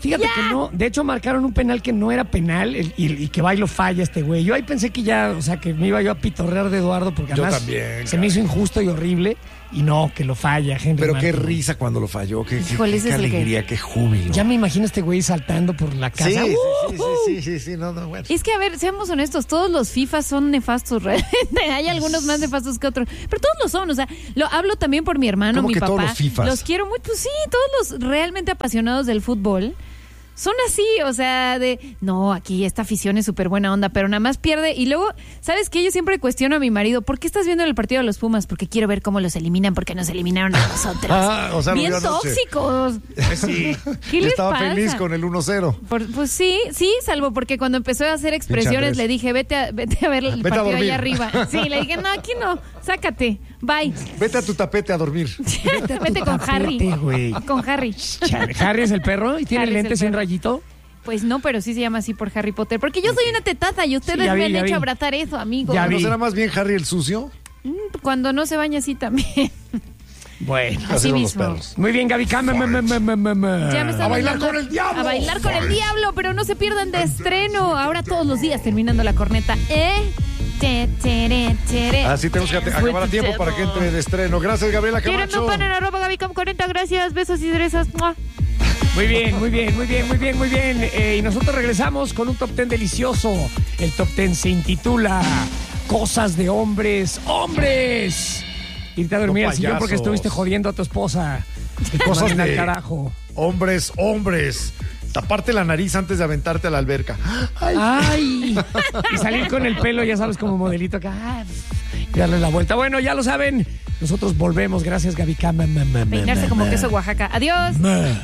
Fíjate ¡Ya! que no, de hecho marcaron un penal que no era penal el- y, y que va y lo falla este güey. Yo ahí pensé que ya, o sea, que me iba yo a pitorrear de Eduardo porque Yo además también, se me hizo injusto y horrible y no, que lo falla, Henry Pero qué Martin. risa cuando lo falló, qué, qué- Híjole, qué ese es el que- alegría, qué júbilo. Ya me imagino a este güey saltando por la casa. Sí, sí, sí, ¡Uh! sí, sí, sí, sí, no, no, bueno. Es que, a ver, seamos honestos, todos los FIFA son nefastos, realmente. Hay algunos más nefastos que otros, pero todos lo son. O sea, lo hablo también por mi hermano, ¿Cómo mi que papá. todos los Fifas? Los quiero mucho. Pues sí, todos los realmente apasionados del fútbol son así, o sea, de, no, aquí esta afición es súper buena onda, pero nada más pierde. Y luego, ¿sabes qué? Yo siempre cuestiono a mi marido, ¿por qué estás viendo el partido de los Pumas? Porque quiero ver cómo los eliminan, porque nos eliminaron a nosotros. Ah, o sea, lo Bien vio anoche. tóxicos. Sí. ¿Qué les Estaba pasa? feliz con el uno cero. Por- pues sí, sí, salvo porque cuando empezó a hacer expresiones Andrés. le dije, vete a, vete a ver el Vete a partido dormir. allá arriba. Sí, le dije, no, aquí no, sácate, bye. Vete a tu tapete a dormir. Vete con Harry. tapete, güey. Con Harry. Chale, ¿Harry es el perro y tiene Harry es el lentes y un perro. rayito? Pues no, pero sí se llama así por Harry Potter. Porque yo soy una tetaza y ustedes Sí, ya vi, me han ya hecho vi. abrazar eso, amigo. Ya ¿No vi. será más bien Harry el sucio? Mm, Cuando no se baña así también. Bueno, Así Así son los mismo. perros. muy bien, Gaby. Cam- me- me- me- me- me- me- Ya me están A bailar mandando- con el diablo. A bailar con el diablo, pero no se pierdan de estreno. Ahora todos los días terminando la corneta. ¿Eh? Te, tere, tere. Así tenemos que te- acabar a tiempo para que entre de estreno. Gracias, Gabriela Quieren Camacho. un pan en arroba Gabicom cuarenta, gracias, besos y cerezas. ¡Mua! Muy bien, muy bien, muy bien, muy bien, muy bien. Eh, y nosotros regresamos con un top ten delicioso. El top ten se intitula Cosas de hombres, hombres. Irte a dormir No, al sillón porque payasos. estuviste jodiendo a tu esposa. Y Cosas cosas al de- carajo. Hombres, hombres. Taparte la nariz antes de aventarte a la alberca. Ay. Ay. Y salir con el pelo, ya sabes, como modelito acá. Ah, y darle la vuelta. Bueno, ya lo saben. Nosotros volvemos. Gracias, Gaby Cam. Peinarse como queso Oaxaca. Adiós.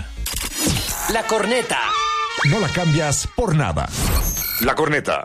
La corneta. No la cambias por nada. La corneta.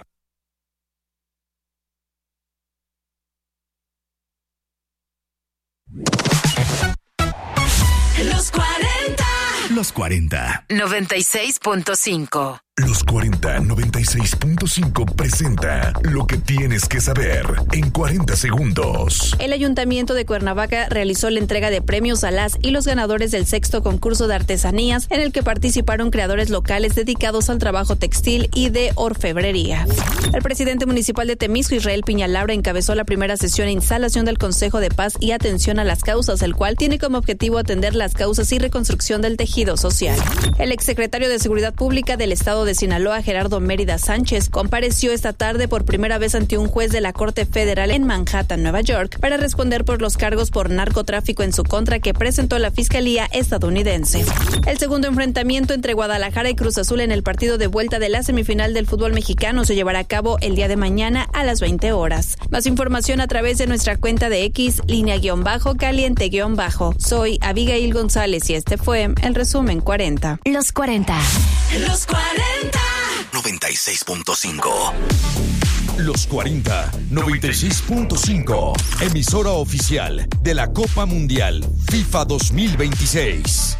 Los cuarenta. Los cuarenta. noventa y seis punto cinco. Los cuarenta noventa y seis punto cinco presenta lo que tienes que saber en cuarenta segundos. El Ayuntamiento de Cuernavaca realizó la entrega de premios a las y los ganadores del sexto concurso de artesanías, en el que participaron creadores locales dedicados al trabajo textil y de orfebrería. El presidente municipal de Temisco, Israel Piñalabra, encabezó la primera sesión e instalación del Consejo de Paz y Atención a las Causas, el cual tiene como objetivo atender las causas y reconstrucción del tejido social. El exsecretario de Seguridad Pública del Estado de Sinaloa, Gerardo Mérida Sánchez, compareció esta tarde por primera vez ante un juez de la Corte Federal en Manhattan, Nueva York, para responder por los cargos por narcotráfico en su contra que presentó la Fiscalía estadounidense. El segundo enfrentamiento entre Guadalajara y Cruz Azul en el partido de vuelta de la semifinal del fútbol mexicano se llevará a cabo el día de mañana a las veinte horas. Más información a través de nuestra cuenta de X, línea guión bajo, caliente guión bajo. Soy Abigail González y este fue el resumen cuarenta. Los cuarenta. Los cuarenta. noventa y seis punto cinco. Los cuarenta, noventa y seis punto cinco. Emisora oficial de la Copa Mundial FIFA dos mil veintiséis.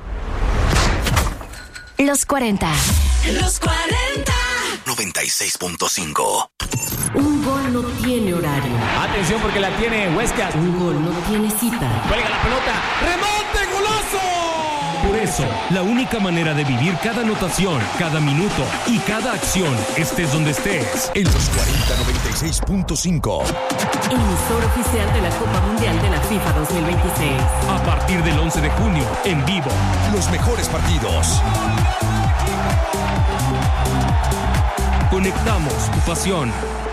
Los cuarenta. Los cuarenta. noventa y seis punto cinco. Un gol no tiene horario. Atención porque la tiene Huescas. Un gol no tiene cita. Cuelga la pelota. ¡Remonte, golazo! Por eso, la única manera de vivir cada anotación, cada minuto y cada acción, estés donde estés. En los cuarenta, noventa y seis punto cinco. Emisor oficial de la Copa Mundial de la FIFA dos mil veintiséis. A partir del once de junio, en vivo. Los mejores partidos. Conectamos tu pasión.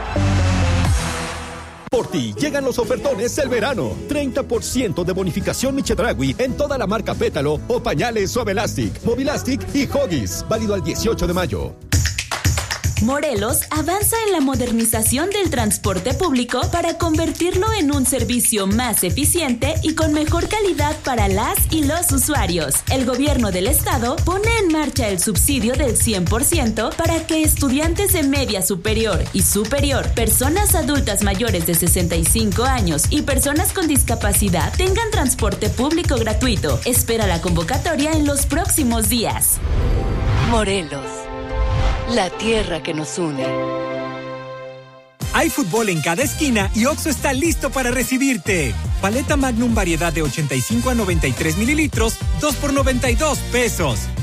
Por ti llegan los ofertones del verano. treinta por ciento de bonificación Michedragui en toda la marca Pétalo o pañales Suavelastic, Movilastic y Huggies. Válido al dieciocho de mayo. Morelos avanza en la modernización del transporte público para convertirlo en un servicio más eficiente y con mejor calidad para las y los usuarios. El gobierno del estado pone en marcha el subsidio del cien por ciento para que estudiantes de media superior y superior, personas adultas mayores de sesenta y cinco años y personas con discapacidad tengan transporte público gratuito. Espera la convocatoria en los próximos días. Morelos. La tierra que nos une. Hay fútbol en cada esquina y Oxxo está listo para recibirte. Paleta Magnum variedad de ochenta y cinco a noventa y tres mililitros, dos por noventa y dos pesos.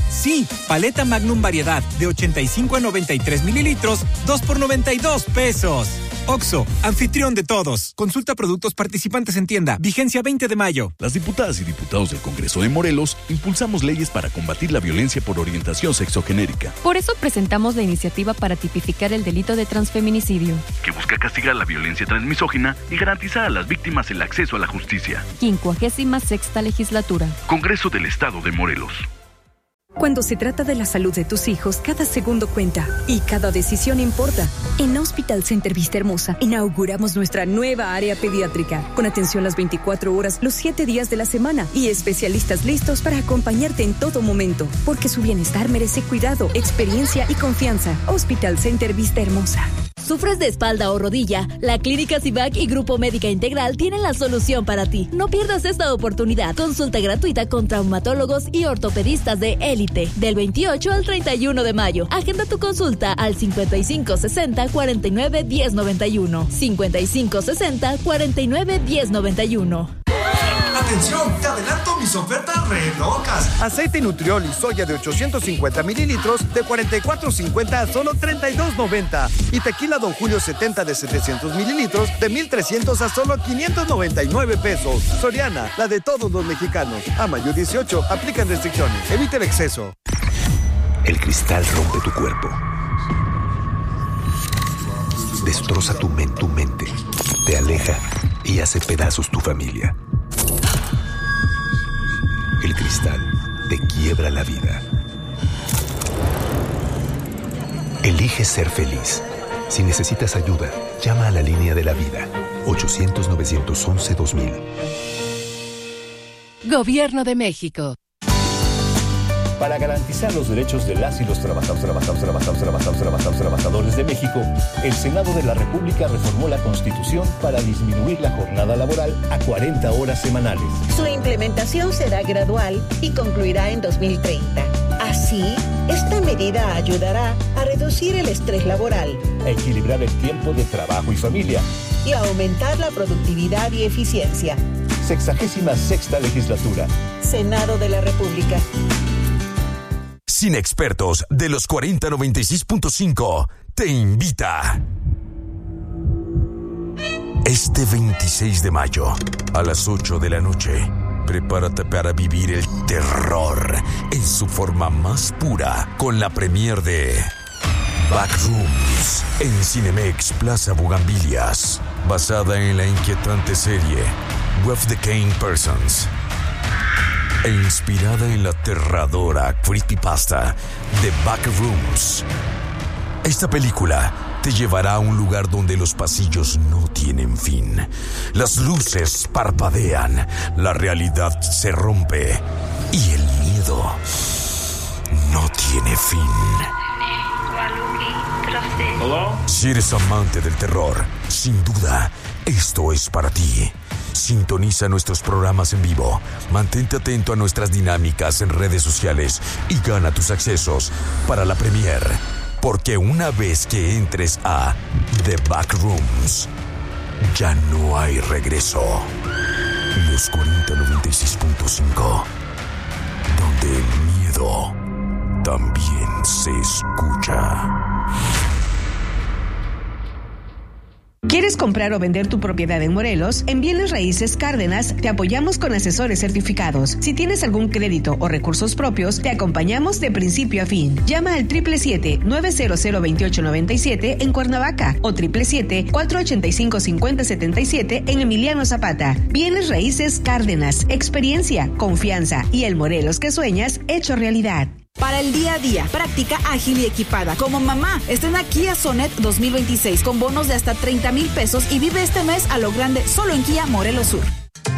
Sí, paleta Magnum variedad de ochenta y cinco a noventa y tres mililitros, dos por noventa y dos pesos. Oxxo, anfitrión de todos. Consulta productos participantes en tienda. Vigencia veinte de mayo. Las diputadas y diputados del Congreso de Morelos impulsamos leyes para combatir la violencia por orientación sexogenérica. Por eso presentamos la iniciativa para tipificar el delito de transfeminicidio, que busca castigar la violencia transmisógina y garantizar a las víctimas el acceso a la justicia. quincuagésima sexta legislatura. Congreso del Estado de Morelos. Cuando se trata de la salud de tus hijos, cada segundo cuenta y cada decisión importa. En Hospital Center Vista Hermosa inauguramos nuestra nueva área pediátrica, con atención las veinticuatro horas, los siete días de la semana y especialistas listos para acompañarte en todo momento, porque su bienestar merece cuidado, experiencia y confianza. Hospital Center Vista Hermosa. ¿Sufres de espalda o rodilla? La Clínica Cibac y Grupo Médica Integral tienen la solución para ti. No pierdas esta oportunidad. Consulta gratuita con traumatólogos y ortopedistas de élite del veintiocho al treinta y uno de mayo. Agenda tu consulta al cincuenta y cinco sesenta cuarenta y nueve diez noventa y uno. cincuenta y cinco sesenta cuarenta y nueve diez noventa y uno. ¡Atención! ¡Te adelanto mis ofertas re locas! Aceite Nutriol y soya de ochocientos cincuenta mililitros de cuarenta y cuatro cincuenta a solo treinta y dos noventa. Y tequila Don Julio setenta de setecientos mililitros de mil trescientos a solo quinientos noventa y nueve pesos. Soriana, la de todos los mexicanos. A mayo dieciocho, aplican restricciones. Evita el exceso. El cristal rompe tu cuerpo. Destroza tu, men- tu mente. Te aleja y hace pedazos tu familia. El cristal te quiebra la vida. Elige ser feliz. Si necesitas ayuda, llama a la línea de la vida. ochocientos, novecientos once, dos mil. Gobierno de México. Para garantizar los derechos de las y los trabajadores, trabajadores, trabajadores, trabajadores, trabajadores, trabajadores de México, el Senado de la República reformó la Constitución para disminuir la jornada laboral a cuarenta horas semanales. Su implementación será gradual y concluirá en dos mil treinta. Así, esta medida ayudará a reducir el estrés laboral, a equilibrar el tiempo de trabajo y familia y a aumentar la productividad y eficiencia. Sexagésima sexta legislatura. Senado de la República. Cine Expertos de los cuarenta noventa y seis punto cinco te invita. Este veintiséis de mayo, a las ocho de la noche, prepárate para vivir el terror en su forma más pura con la premier de Backrooms en Cinemex Plaza Bugambilias, basada en la inquietante serie With the Kane Persons e inspirada en la aterradora creepypasta de Backrooms. Esta película te llevará a un lugar donde los pasillos no tienen fin. Las luces parpadean, la realidad se rompe y el miedo no tiene fin. Si eres amante del terror, sin duda, esto es para ti. Sintoniza nuestros programas en vivo, mantente atento a nuestras dinámicas en redes sociales y gana tus accesos para la premier, porque una vez que entres a The Backrooms, ya no hay regreso. Los cuarenta noventa y seis punto cinco, donde el miedo también se escucha. ¿Quieres comprar o vender tu propiedad en Morelos? En Bienes Raíces Cárdenas te apoyamos con asesores certificados. Si tienes algún crédito o recursos propios, te acompañamos de principio a fin. Llama al siete siete siete, nueve cero cero, dos ocho nueve siete en Cuernavaca o siete siete siete, cuatro ocho cinco, cinco cero siete siete en Emiliano Zapata. Bienes Raíces Cárdenas. Experiencia, confianza y el Morelos que sueñas hecho realidad. Para el día a día, práctica ágil y equipada. Como mamá, estrena Kia Sonet dos mil veintiséis con bonos de hasta treinta mil pesos y vive este mes a lo grande solo en Kia Morelos Sur.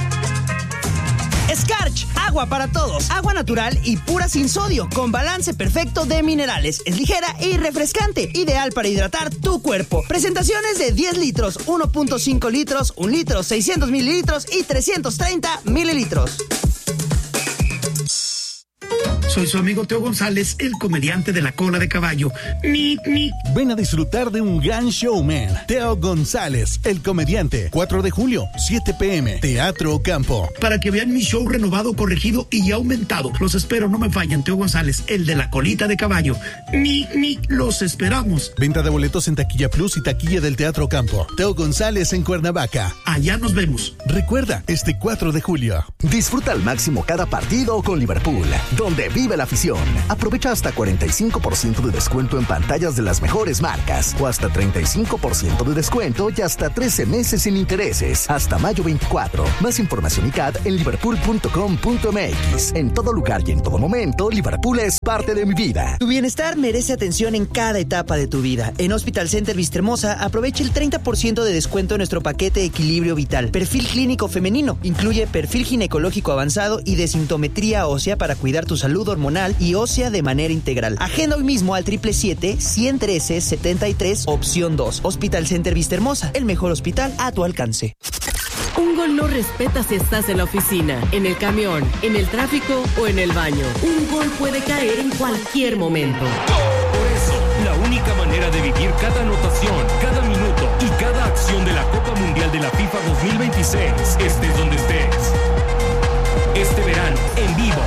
Skarch, agua para todos. Agua natural y pura sin sodio, con balance perfecto de minerales. Es ligera y refrescante, ideal para hidratar tu cuerpo. Presentaciones de diez litros, uno punto cinco litros, un litro, seiscientos mililitros y trescientos treinta mililitros. Soy su amigo Teo González, el comediante de la cola de caballo. Ni, ni. Ven a disfrutar de un gran showman. Teo González, el comediante. cuatro de julio, siete pm, Teatro Campo. Para que vean mi show renovado, corregido y aumentado. Los espero, no me fallan. Teo González, el de la colita de caballo. Ni, ni. Los esperamos. Venta de boletos en Taquilla Plus y Taquilla del Teatro Campo. Teo González en Cuernavaca. Allá nos vemos. Recuerda, este cuatro de julio. Disfruta al máximo cada partido con Liverpool, donde vive la afición. Aprovecha hasta cuarenta y cinco por ciento de descuento en pantallas de las mejores marcas, o hasta treinta y cinco por ciento de descuento y hasta trece meses sin intereses, hasta mayo veinticuatro. Más información y C A D en liverpool punto com punto m x. En todo lugar y en todo momento, Liverpool es parte de mi vida. Tu bienestar merece atención en cada etapa de tu vida. En Hospital Center Vistahermosa, aprovecha el treinta por ciento de descuento en nuestro paquete Equilibrio Vital. Perfil clínico femenino. Incluye perfil ginecológico avanzado y desintometría ósea para cuidar tu salud hormonal y ósea de manera integral. Agenda hoy mismo al triple siete, ciento trece, setenta y tres, opción dos. Hospital Center Vistahermosa, el mejor hospital a tu alcance. Un gol no respeta si estás en la oficina, en el camión, en el tráfico o en el baño. Un gol puede caer en cualquier momento. Por eso, la única manera de vivir cada anotación, cada minuto y cada acción de la Copa Mundial de la FIFA dos mil veintiséis, estés donde estés. Este verano, en vivo.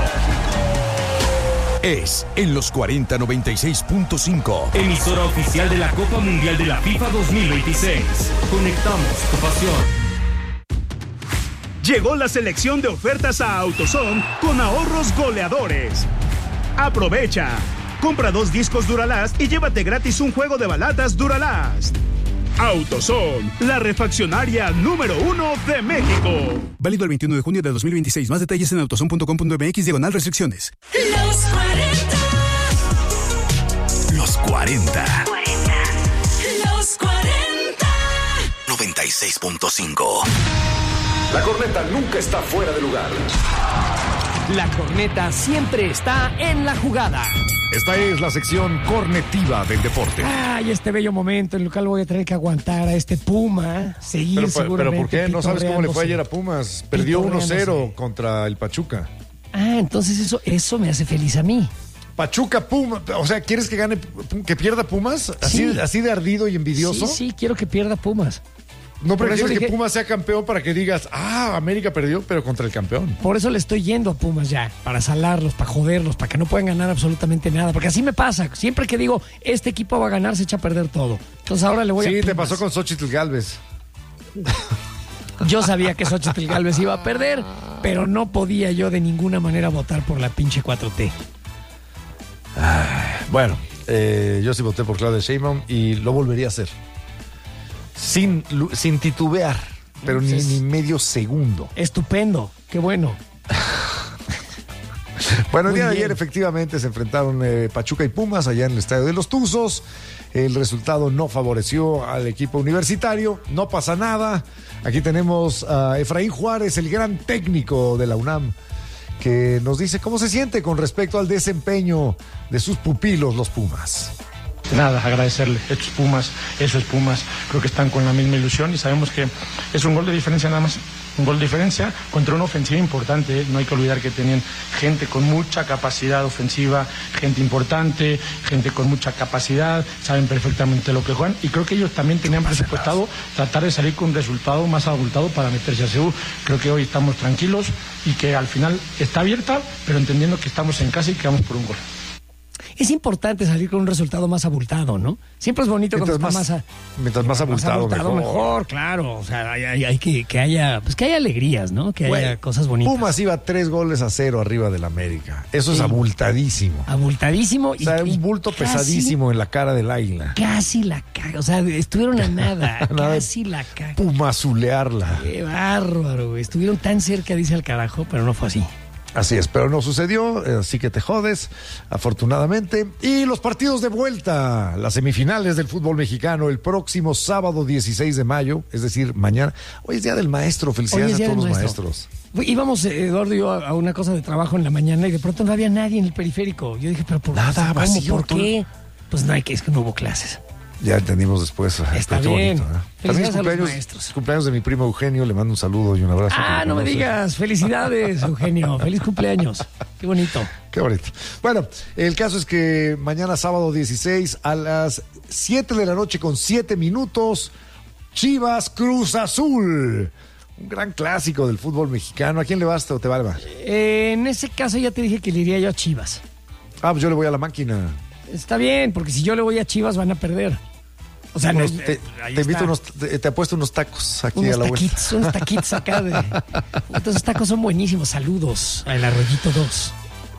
Es en los cuarenta noventa y seis punto cinco. Emisora oficial de la Copa Mundial de la FIFA dos mil veintiséis. Conectamos tu pasión. Llegó la selección de ofertas a AutoZone con ahorros goleadores. Aprovecha. Compra dos discos Duralast y llévate gratis un juego de balatas Duralast. AutoZone, la refaccionaria número uno de México. Válido el veintiuno de junio de dos mil veintiséis. Más detalles en autozone punto com punto m x diagonal restricciones. Los cuarenta. Los cuarenta. Los cuarenta. noventa y seis punto cinco. La corneta nunca está fuera de lugar. La corneta siempre está en la jugada. Esta es la sección cornetiva del deporte. Ay, este bello momento en el cual voy a tener que aguantar a este Puma, seguir pero, seguramente. Pero ¿por qué? ¿No sabes cómo le fue ayer a Pumas? Perdió uno cero contra el Pachuca. Ah, entonces eso, eso me hace feliz a mí. Pachuca, Puma, o sea, ¿quieres que gane, que pierda Pumas? ¿Así, sí. así de ardido y envidioso? Sí, sí, quiero que pierda Pumas. No prefieres dije, que Pumas sea campeón para que digas, ah, América perdió, pero contra el campeón. Por eso le estoy yendo a Pumas ya, para salarlos, para joderlos, para que no puedan ganar absolutamente nada. Porque así me pasa. Siempre que digo, este equipo va a ganar, se echa a perder todo. Entonces ahora le voy sí, a Sí, te pasó con Xóchitl Gálvez. Yo sabía que Xóchitl Gálvez iba a perder, pero no podía yo de ninguna manera votar por la pinche cuatro T. Ah, bueno, eh, yo sí voté por Claudia Sheinbaum y lo volvería a hacer. Sin, sin titubear, pero ni, ni medio segundo. Estupendo, qué bueno. Bueno, el día de ayer efectivamente se enfrentaron eh, Pachuca y Pumas allá en el Estadio de los Tuzos. El resultado no favoreció al equipo universitario. No pasa nada. Aquí tenemos a Efraín Juárez, el gran técnico de la UNAM, que nos dice cómo se siente con respecto al desempeño de sus pupilos, los Pumas. Nada, agradecerle. Estos Pumas, esos Pumas, creo que están con la misma ilusión y sabemos que es un gol de diferencia nada más. Un gol de diferencia contra una ofensiva importante, ¿eh? No hay que olvidar que tenían gente con mucha capacidad ofensiva, gente importante, gente con mucha capacidad, saben perfectamente lo que juegan y creo que ellos también tenían presupuestado tratar de salir con un resultado más abultado para meterse a C U. Creo que hoy estamos tranquilos y que al final está abierta, pero entendiendo que estamos en casa y que vamos por un gol. Es importante salir con un resultado más abultado, ¿no? Siempre es bonito mientras cuando más, está más, a, mientras más abultado, más abultado mejor. mejor, claro. O sea, hay, hay, hay que, que haya, pues que haya alegrías, ¿no? Que bueno, haya cosas bonitas. Pumas iba tres goles a cero arriba del América. Eso sí. Es abultadísimo. Abultadísimo. O sea, y, un bulto casi, pesadísimo en la cara del águila. Casi la caga. O sea, estuvieron a nada. Casi la caga. Pumazulearla. Qué bárbaro, güey. Estuvieron tan cerca, dice al carajo, pero no fue así. Así es, pero no sucedió, así que te jodes, afortunadamente. Y los partidos de vuelta, las semifinales del fútbol mexicano, el próximo sábado dieciséis de mayo, es decir, mañana. Hoy es Día del Maestro, felicidades a todos los maestros. Íbamos, Eduardo y yo, a una cosa de trabajo en la mañana y de pronto no había nadie en el periférico. Yo dije, pero ¿por, Nada, ¿cómo? vacío, ¿Por qué? Pues no hay que, es que no hubo clases. Ya entendimos después. Está bien. Bonito, ¿eh? También es cumpleaños, cumpleaños de mi primo Eugenio, le mando un saludo y un abrazo. Ah, no me digas. Felicidades, Eugenio. Feliz cumpleaños. Qué bonito. Qué bonito. Bueno, el caso es que mañana sábado dieciséis a las siete de la noche con siete minutos, Chivas Cruz Azul. Un gran clásico del fútbol mexicano. ¿A quién le vas o te va, Alba? Eh, en ese caso ya te dije que le iría yo a Chivas. Ah, pues yo le voy a la máquina. Está bien, porque si yo le voy a Chivas van a perder. O sea, unos, no, te, eh, te invito unos, te, te apuesto unos tacos aquí unos a la taquitos, vuelta. unos taquitos acá de... Entonces tacos son buenísimos. Saludos al Arroyito dos.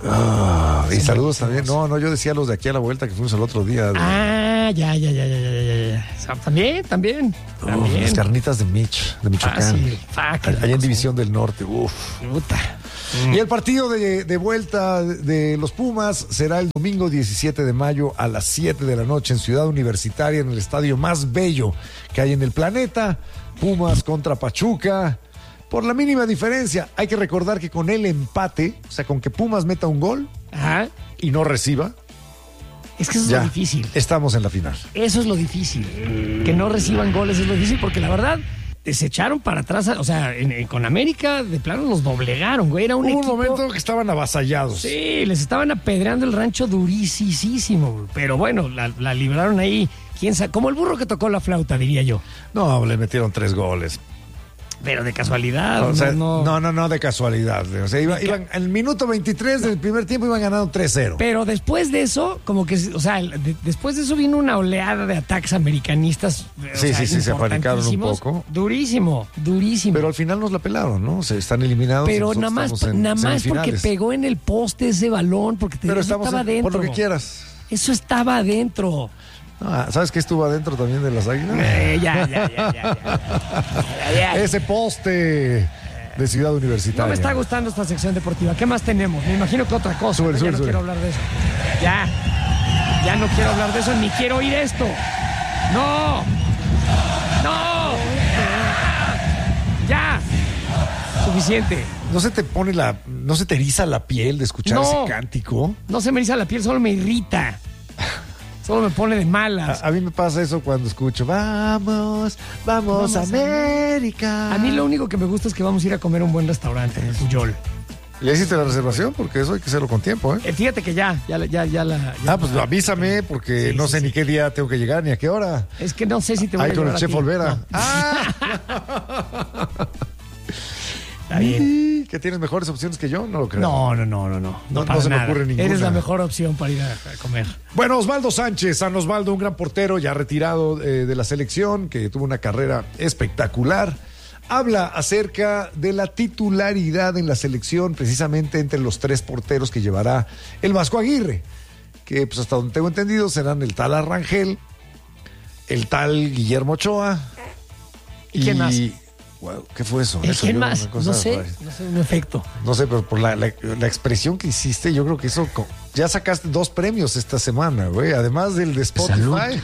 Ah, y saludos también. No, no, yo decía los de aquí a la vuelta que fuimos el otro día. De... Ah, ya, ya, ya, ya, ya, ya, ya. O sea, también, también. Oh, también. las carnitas de Mitch, de Michoacán. Fácil, fácil. Allá en División del Norte. Uf. Puta. Y el partido de, de vuelta de los Pumas será el domingo diecisiete de mayo a las siete de la noche en Ciudad Universitaria, en el estadio más bello que hay en el planeta. Pumas contra Pachuca. Por la mínima diferencia, hay que recordar que con el empate, o sea, con que Pumas meta un gol Ajá. y no reciba, es que eso es ya lo difícil. Estamos en la final. Eso es lo difícil. Que no reciban goles es lo difícil, porque la verdad, se echaron para atrás. O sea, en, en, con América, de plano, los doblegaron, güey. Era un Hubo equipo... un momento que estaban avasallados. Sí, les estaban apedreando el rancho durísimo. Pero bueno, la, la libraron ahí. ¿Quién sabe? Como el burro que tocó la flauta, diría yo. No, le metieron tres goles. Pero de casualidad. O sea, no, no, no, no de casualidad. O sea, iban, iban en el minuto veintitrés del primer tiempo iban ganando tres cero. Pero después de eso, como que, o sea, de, después de eso vino una oleada de ataques americanistas. Sí, o sea, sí, sí, se apanicaron un importantísimos. poco. Durísimo, durísimo. Pero al final nos la pelaron, ¿no? Se están eliminados. Pero nada más, en nada más porque semifinales. pegó en el poste ese balón, porque te Pero estaba estamos en, adentro. por lo que quieras. Eso estaba adentro. Ah, ¿sabes qué estuvo adentro también de las Águilas? Eh, ya, ya, ya, ya, ya, ya, ya. Ese poste de Ciudad Universitaria. No me está gustando esta sección deportiva. ¿Qué más tenemos? Me imagino que otra cosa. Sube, ya sube, no sube. quiero hablar de eso. Ya. Ya no quiero hablar de eso, ni quiero oír esto. ¡No! ¡No! ¡Ya! Suficiente. ¿No se te pone la... no se te eriza la piel de escuchar No. ese cántico? No se me eriza la piel, solo me irrita. Solo me pone de malas. A, a mí me pasa eso cuando escucho Vamos, vamos, vamos América. A mí lo único que me gusta es que vamos a ir a comer a un buen restaurante en el Puyol. ¿Ya hiciste la reservación? Porque eso hay que hacerlo con tiempo, ¿eh? Eh, fíjate que ya, ya, la- ya, ya la... ya Ah, pues la- avísame porque Sí, no sí, sé sí. ni qué día tengo que llegar ni a qué hora. Es que no sé si te voy Ahí a con el llevar a chef ti. Olvera. No. ¡Ah! Está bien. ¿Que tienes mejores opciones que yo? No lo creo. No, no, no, no, no. No, para no se me nada. ocurre ninguna. Eres la mejor opción para ir a, a comer. Bueno, Osvaldo Sánchez, San Osvaldo, un gran portero ya retirado eh, de la selección, que tuvo una carrera espectacular. Habla acerca de la titularidad en la selección, precisamente entre los tres porteros que llevará el Vasco Aguirre, que pues hasta donde tengo entendido serán el tal Arrangel, el tal Guillermo Ochoa. ¿Y quién más? Wow, ¿qué fue eso? ¿Y Eso quién yo más? una cosa- No sé, no sé, un efecto. No sé, pero por la, la- la expresión que hiciste, yo creo que eso... co- Ya sacaste dos premios esta semana, güey. Además del de Spotify.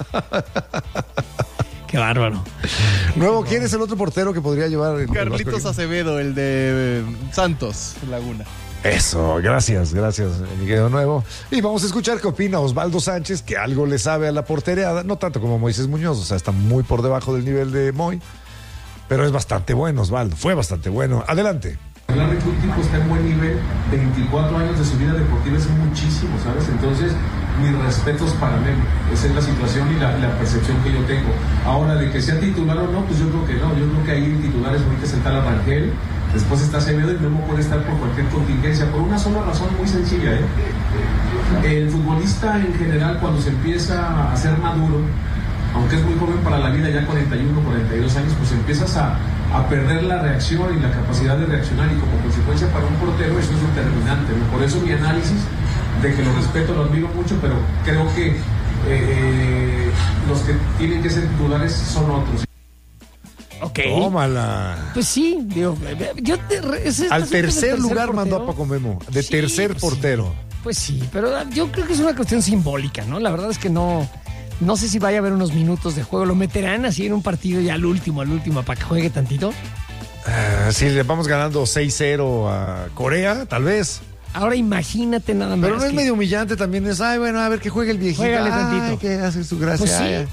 Qué bárbaro. Nuevo, ¿quién es el otro portero que podría llevar? el- el Carlitos Vasco? Acevedo, el de eh, Santos Laguna. Eso, gracias, gracias, Miguel Nuevo. Y vamos a escuchar qué opina Osvaldo Sánchez, que algo le sabe a la portereada, no tanto como Moisés Muñoz, o sea, está muy por debajo del nivel de Moy, pero es bastante bueno, Osvaldo, fue bastante bueno. Adelante. Hablar de que un tipo está en buen nivel, veinticuatro años de su vida deportiva es muchísimo, ¿sabes? Entonces, mis respetos para Memo. Esa es la situación y la, la percepción que yo tengo. Ahora, de que sea titular o no, pues yo creo que no. Yo creo que ahí titulares ahorita es el tal Arrangel, después está Acevedo y Memo puede estar por cualquier contingencia, por una sola razón muy sencilla, ¿eh? El futbolista en general, cuando se empieza a ser maduro, aunque es muy joven para la vida, ya cuarenta y uno, cuarenta y dos años, pues empiezas a, a perder la reacción y la capacidad de reaccionar, y como consecuencia para un portero eso es determinante, ¿no? Por eso mi análisis de que lo respeto, lo admiro mucho, pero creo que eh, los que tienen que ser titulares son otros. Ok. Tómala. Pues sí, digo, yo te, es- Al es- es tercer el lugar portero. mandó a Paco Memo, de Sí, tercer pues portero. Pues sí, pero yo creo que es una cuestión simbólica, ¿no? La verdad es que no, no sé si vaya a haber unos minutos de juego. ¿Lo meterán así en un partido ya al último, al último, para que juegue tantito? Ah, si le vamos ganando seis cero a Corea, tal vez. Ahora imagínate nada más. Pero no es que- medio humillante también, es, ay, bueno, a ver que juegue el viejito. Juégale Ay, tantito. que hace su gracia. Pues sí, Ay,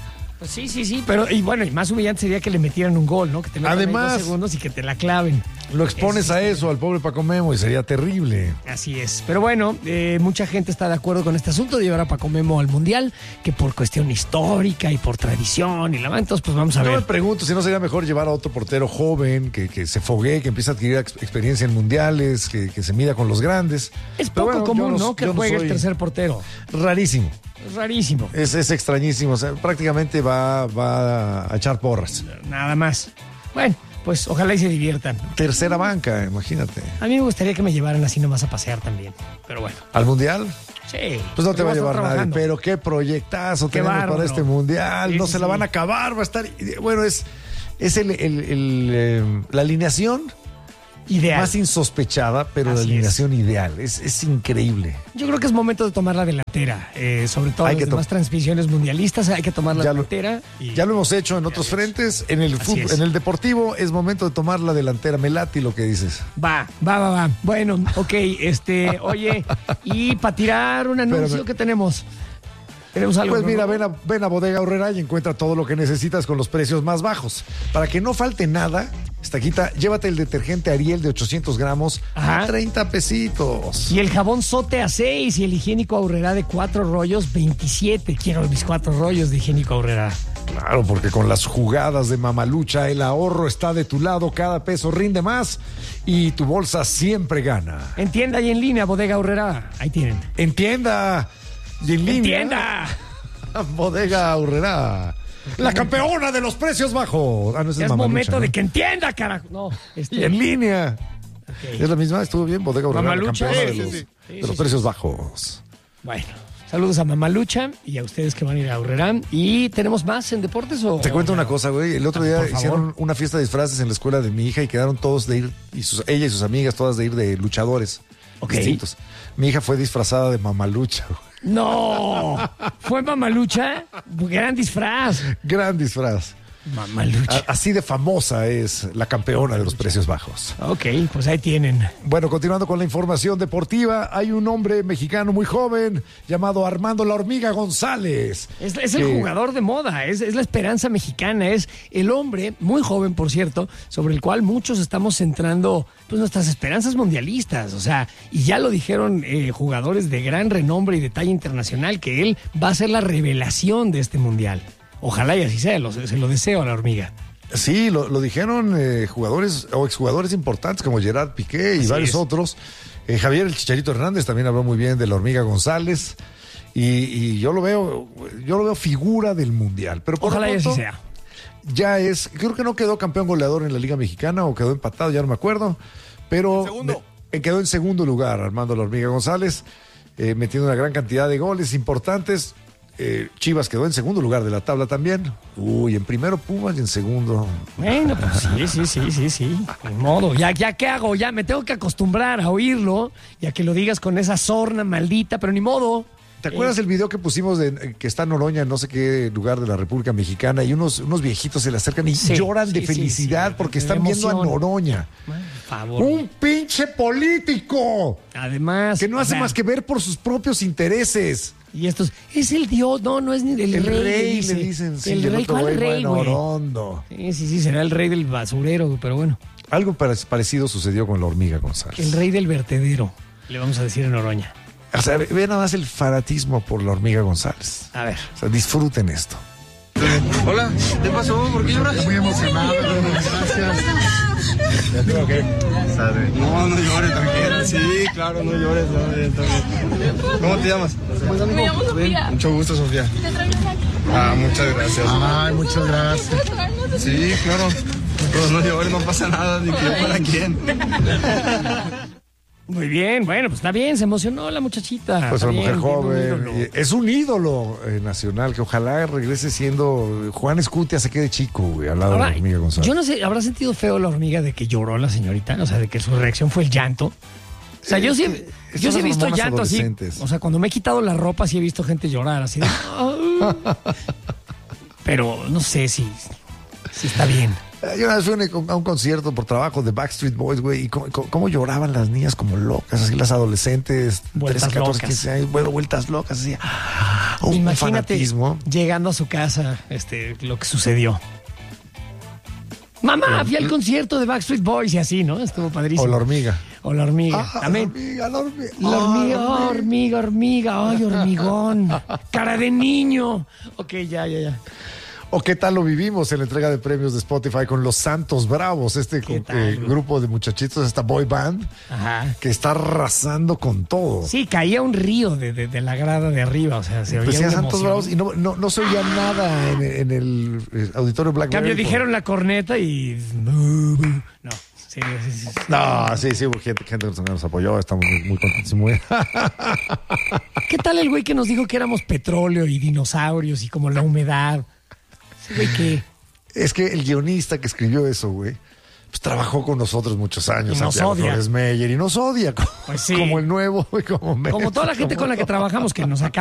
Pues sí, sí, sí, pero y bueno, y más humillante sería que le metieran un gol, ¿no? Que te metan Además, ahí dos segundos y que te la claven. Lo expones es, a eso, al pobre Paco Memo, y sería terrible. Así es. Pero bueno, eh, mucha gente está de acuerdo con este asunto de llevar a Paco Memo al Mundial, que por cuestión histórica y por tradición y la entonces pues vamos a Yo ver. me pregunto si no sería mejor llevar a otro portero joven, que, que se foguee, que empiece a adquirir ex- experiencia en mundiales, que, que se mida con los grandes. Es Pero poco bueno, común, yo ¿no? Que yo juegue soy- el tercer portero. Rarísimo. Es rarísimo. Es, es extrañísimo. O sea, prácticamente va, va a echar porras. Nada más. Bueno, pues ojalá y se diviertan. Tercera banca, imagínate. A mí me gustaría que me llevaran así nomás a pasear también. Pero bueno. ¿Al mundial? Sí. Pues no te Yo va a voy llevar estar nadie, trabajando. pero qué proyectazo Qué tenemos bárbaro. para este mundial. Sí, no sí, se la sí. van a acabar, va a estar. Bueno, es, es el, el- el, eh, la alineación Ideal. más insospechada, pero la Así alineación ideal. Es, es increíble. Yo creo que es momento de tomar la delantera. Eh, sobre todo Hay en que las demás to- transmisiones mundialistas, hay que tomar la Ya lo- delantera. y- Ya lo hemos hecho en otros frentes. En el Así fútbol, es. en el deportivo es momento de tomar la delantera. Me late lo que dices. Va, va, va, va. Bueno, ok, este, oye, y para tirar un anuncio Espérame. que tenemos. Tenemos algo. Pues ¿no? mira, ven a, ven a Bodega Aurrera y encuentra todo lo que necesitas con los precios más bajos. Para que no falte nada, Estaquita, llévate el detergente Ariel de ochocientos gramos Ajá. a treinta pesitos. Y el jabón Sote a seis y el higiénico Aurrera de cuatro rollos, veintisiete. Quiero mis cuatro rollos de higiénico Aurrera. Claro, porque con las jugadas de Mamalucha el ahorro está de tu lado, cada peso rinde más y tu bolsa siempre gana. En tienda y en línea, Bodega Aurrera. Ahí tienen. En tienda y en línea. ¡En tienda! Bodega Aurrera. La campeona de los precios bajos. Ah, no, ese Ya es es Mamalucha, momento ¿no? de que entienda, carajo. No, este, Y en línea. ok. Es la misma, estuvo bien, Bodega Aurrera, la Mamalucha, campeona sí, de sí, los, sí. Sí, de sí, los sí, precios sí. bajos. Bueno, saludos a Mamalucha y a ustedes que van a ir a Aurrera. ¿Y tenemos más en deportes o...? Te cuento una cosa, güey. El otro día Por favor. hicieron una fiesta de disfraces en la escuela de mi hija y quedaron todos de ir, y sus, ella y sus amigas, todas de ir de luchadores Ok. distintos. Mi hija fue disfrazada de Mamalucha, güey. ¡No! ¿Fue Mamalucha? Gran disfraz. Gran disfraz. Mamalucha. A- así de famosa es la campeona de los precios bajos. Ok, pues ahí tienen. Bueno, continuando con la información deportiva, hay un hombre mexicano muy joven llamado Armando La Hormiga González. Es, es el que- jugador de moda, es, es la esperanza mexicana, es el hombre, muy joven por cierto, sobre el cual muchos estamos centrando pues, nuestras esperanzas mundialistas. O sea, y ya lo dijeron eh, jugadores de gran renombre y de talla internacional, que él va a ser la revelación de este mundial. Ojalá y así sea, lo- se lo deseo a La Hormiga. Sí, lo, lo dijeron eh, jugadores o exjugadores importantes como Gerard Piqué y Así varios es. otros. Eh, Javier el Chicharito Hernández también habló muy bien de La Hormiga González. Y, y yo lo veo, yo lo veo figura del mundial. Pero por lo Ojalá y así pronto, sea. ya es, creo que no quedó campeón goleador en la Liga Mexicana o quedó empatado, ya no me acuerdo. Pero Segundo. me- quedó en segundo lugar Armando La Hormiga González, eh, metiendo una gran cantidad de goles importantes. Eh, Chivas quedó en segundo lugar de la tabla también. Uy, en primero Pumas y en segundo. Bueno, pues sí, sí, sí, sí, sí. Ni modo. Ya, ya, ¿qué hago? Ya me tengo que acostumbrar a oírlo y a que lo digas con esa sorna maldita, pero ni modo. ¿Te acuerdas el video que pusimos de eh, que está Noroña en no sé qué lugar de la República Mexicana y unos, unos viejitos se le acercan y Sí, lloran sí, de sí, felicidad sí, porque de están viendo a emoción. Noroña? Por favor. Un pinche político Además. que no o hace sea, más que ver por sus propios intereses. Y estos, es el dios, no, no es ni el, El rey. rey, dice. le dicen, sí, el el rey, otro ¿cuál güey, rey, güey? Norondo. Sí, sí, sí, será el rey del basurero, pero bueno. Algo pare- parecido sucedió con la hormiga González. El rey del vertedero, le vamos a decir en Oroña. O sea, ve ve nada más el fanatismo por la hormiga González. A ver. O sea, disfruten esto. Hola, ¿qué pasó? ¿Por qué lloras? Muy emocionado, gracias. No, no llores, tranquilo. Sí, claro, no llores. No, bien, está bien. ¿Cómo te llamas? Me llamo Sofía. Mucho gusto, Sofía. Ah, muchas gracias. Ay, muchas gracias. Sí, claro. Pero no llores, no pasa nada, ni que yo para quién. Muy bien, bueno, pues está bien, se emocionó la muchachita. Pues Está una mujer bien, tiene un joven. ídolo. y Es un ídolo eh, nacional que ojalá regrese siendo. Juan Escutia se quede chico, güey, al lado Ahora, de la hormiga González. yo no sé, ¿habrá sentido feo la hormiga de que lloró la señorita? O sea, de que su reacción fue el llanto. O sea, yo Es sí, que yo sí he son visto hormonas llanto así. adolescentes. O sea, cuando me he quitado la ropa sí he visto gente llorar así de... Pero no sé si, si está bien. Eh, Yo una vez fui a un, a un concierto por trabajo de Backstreet Boys, güey, y cómo, cómo- cómo lloraban las niñas como locas, así las adolescentes, Vueltas trece, catorce, locas. quince años, bueno, vueltas locas, así. Un Imagínate fanatismo. llegando a su casa, este, lo que sucedió. Mamá, fui al concierto de Backstreet Boys y así, ¿no? Estuvo padrísimo. O la hormiga. O la hormiga. Ah, También. La hormiga, la hormiga. La hormiga, oh, hormiga, hormiga. Ay, hormigón. Cara de niño. Ok, ya, ya, ya. ¿O qué tal lo vivimos en la entrega de premios de Spotify con los Santos Bravos, este eh, grupo de muchachitos, esta boy band, Ajá. que está arrasando con todo? Sí, caía un río de, de, de la grada de arriba, o sea, se oía Decía una Santos emoción. Bravos y no, no, no se oía nada en, en el eh, auditorio Blackberry. Cambio, por- dijeron la corneta y... No, sí, sí, sí, sí. No, sí, sí, hubo gente, gente que nos apoyó, estamos muy, muy contentos y muy... ¿Qué tal el güey que nos dijo que éramos petróleo y dinosaurios y como la humedad? Ese güey que... Es que el guionista que escribió eso, güey, pues trabajó con nosotros muchos años, Y nos Santiago odia. Flores Meyer, y nos odia, como, Pues sí. como el nuevo, y como Como toda la gente con la que trabajamos que nos acaba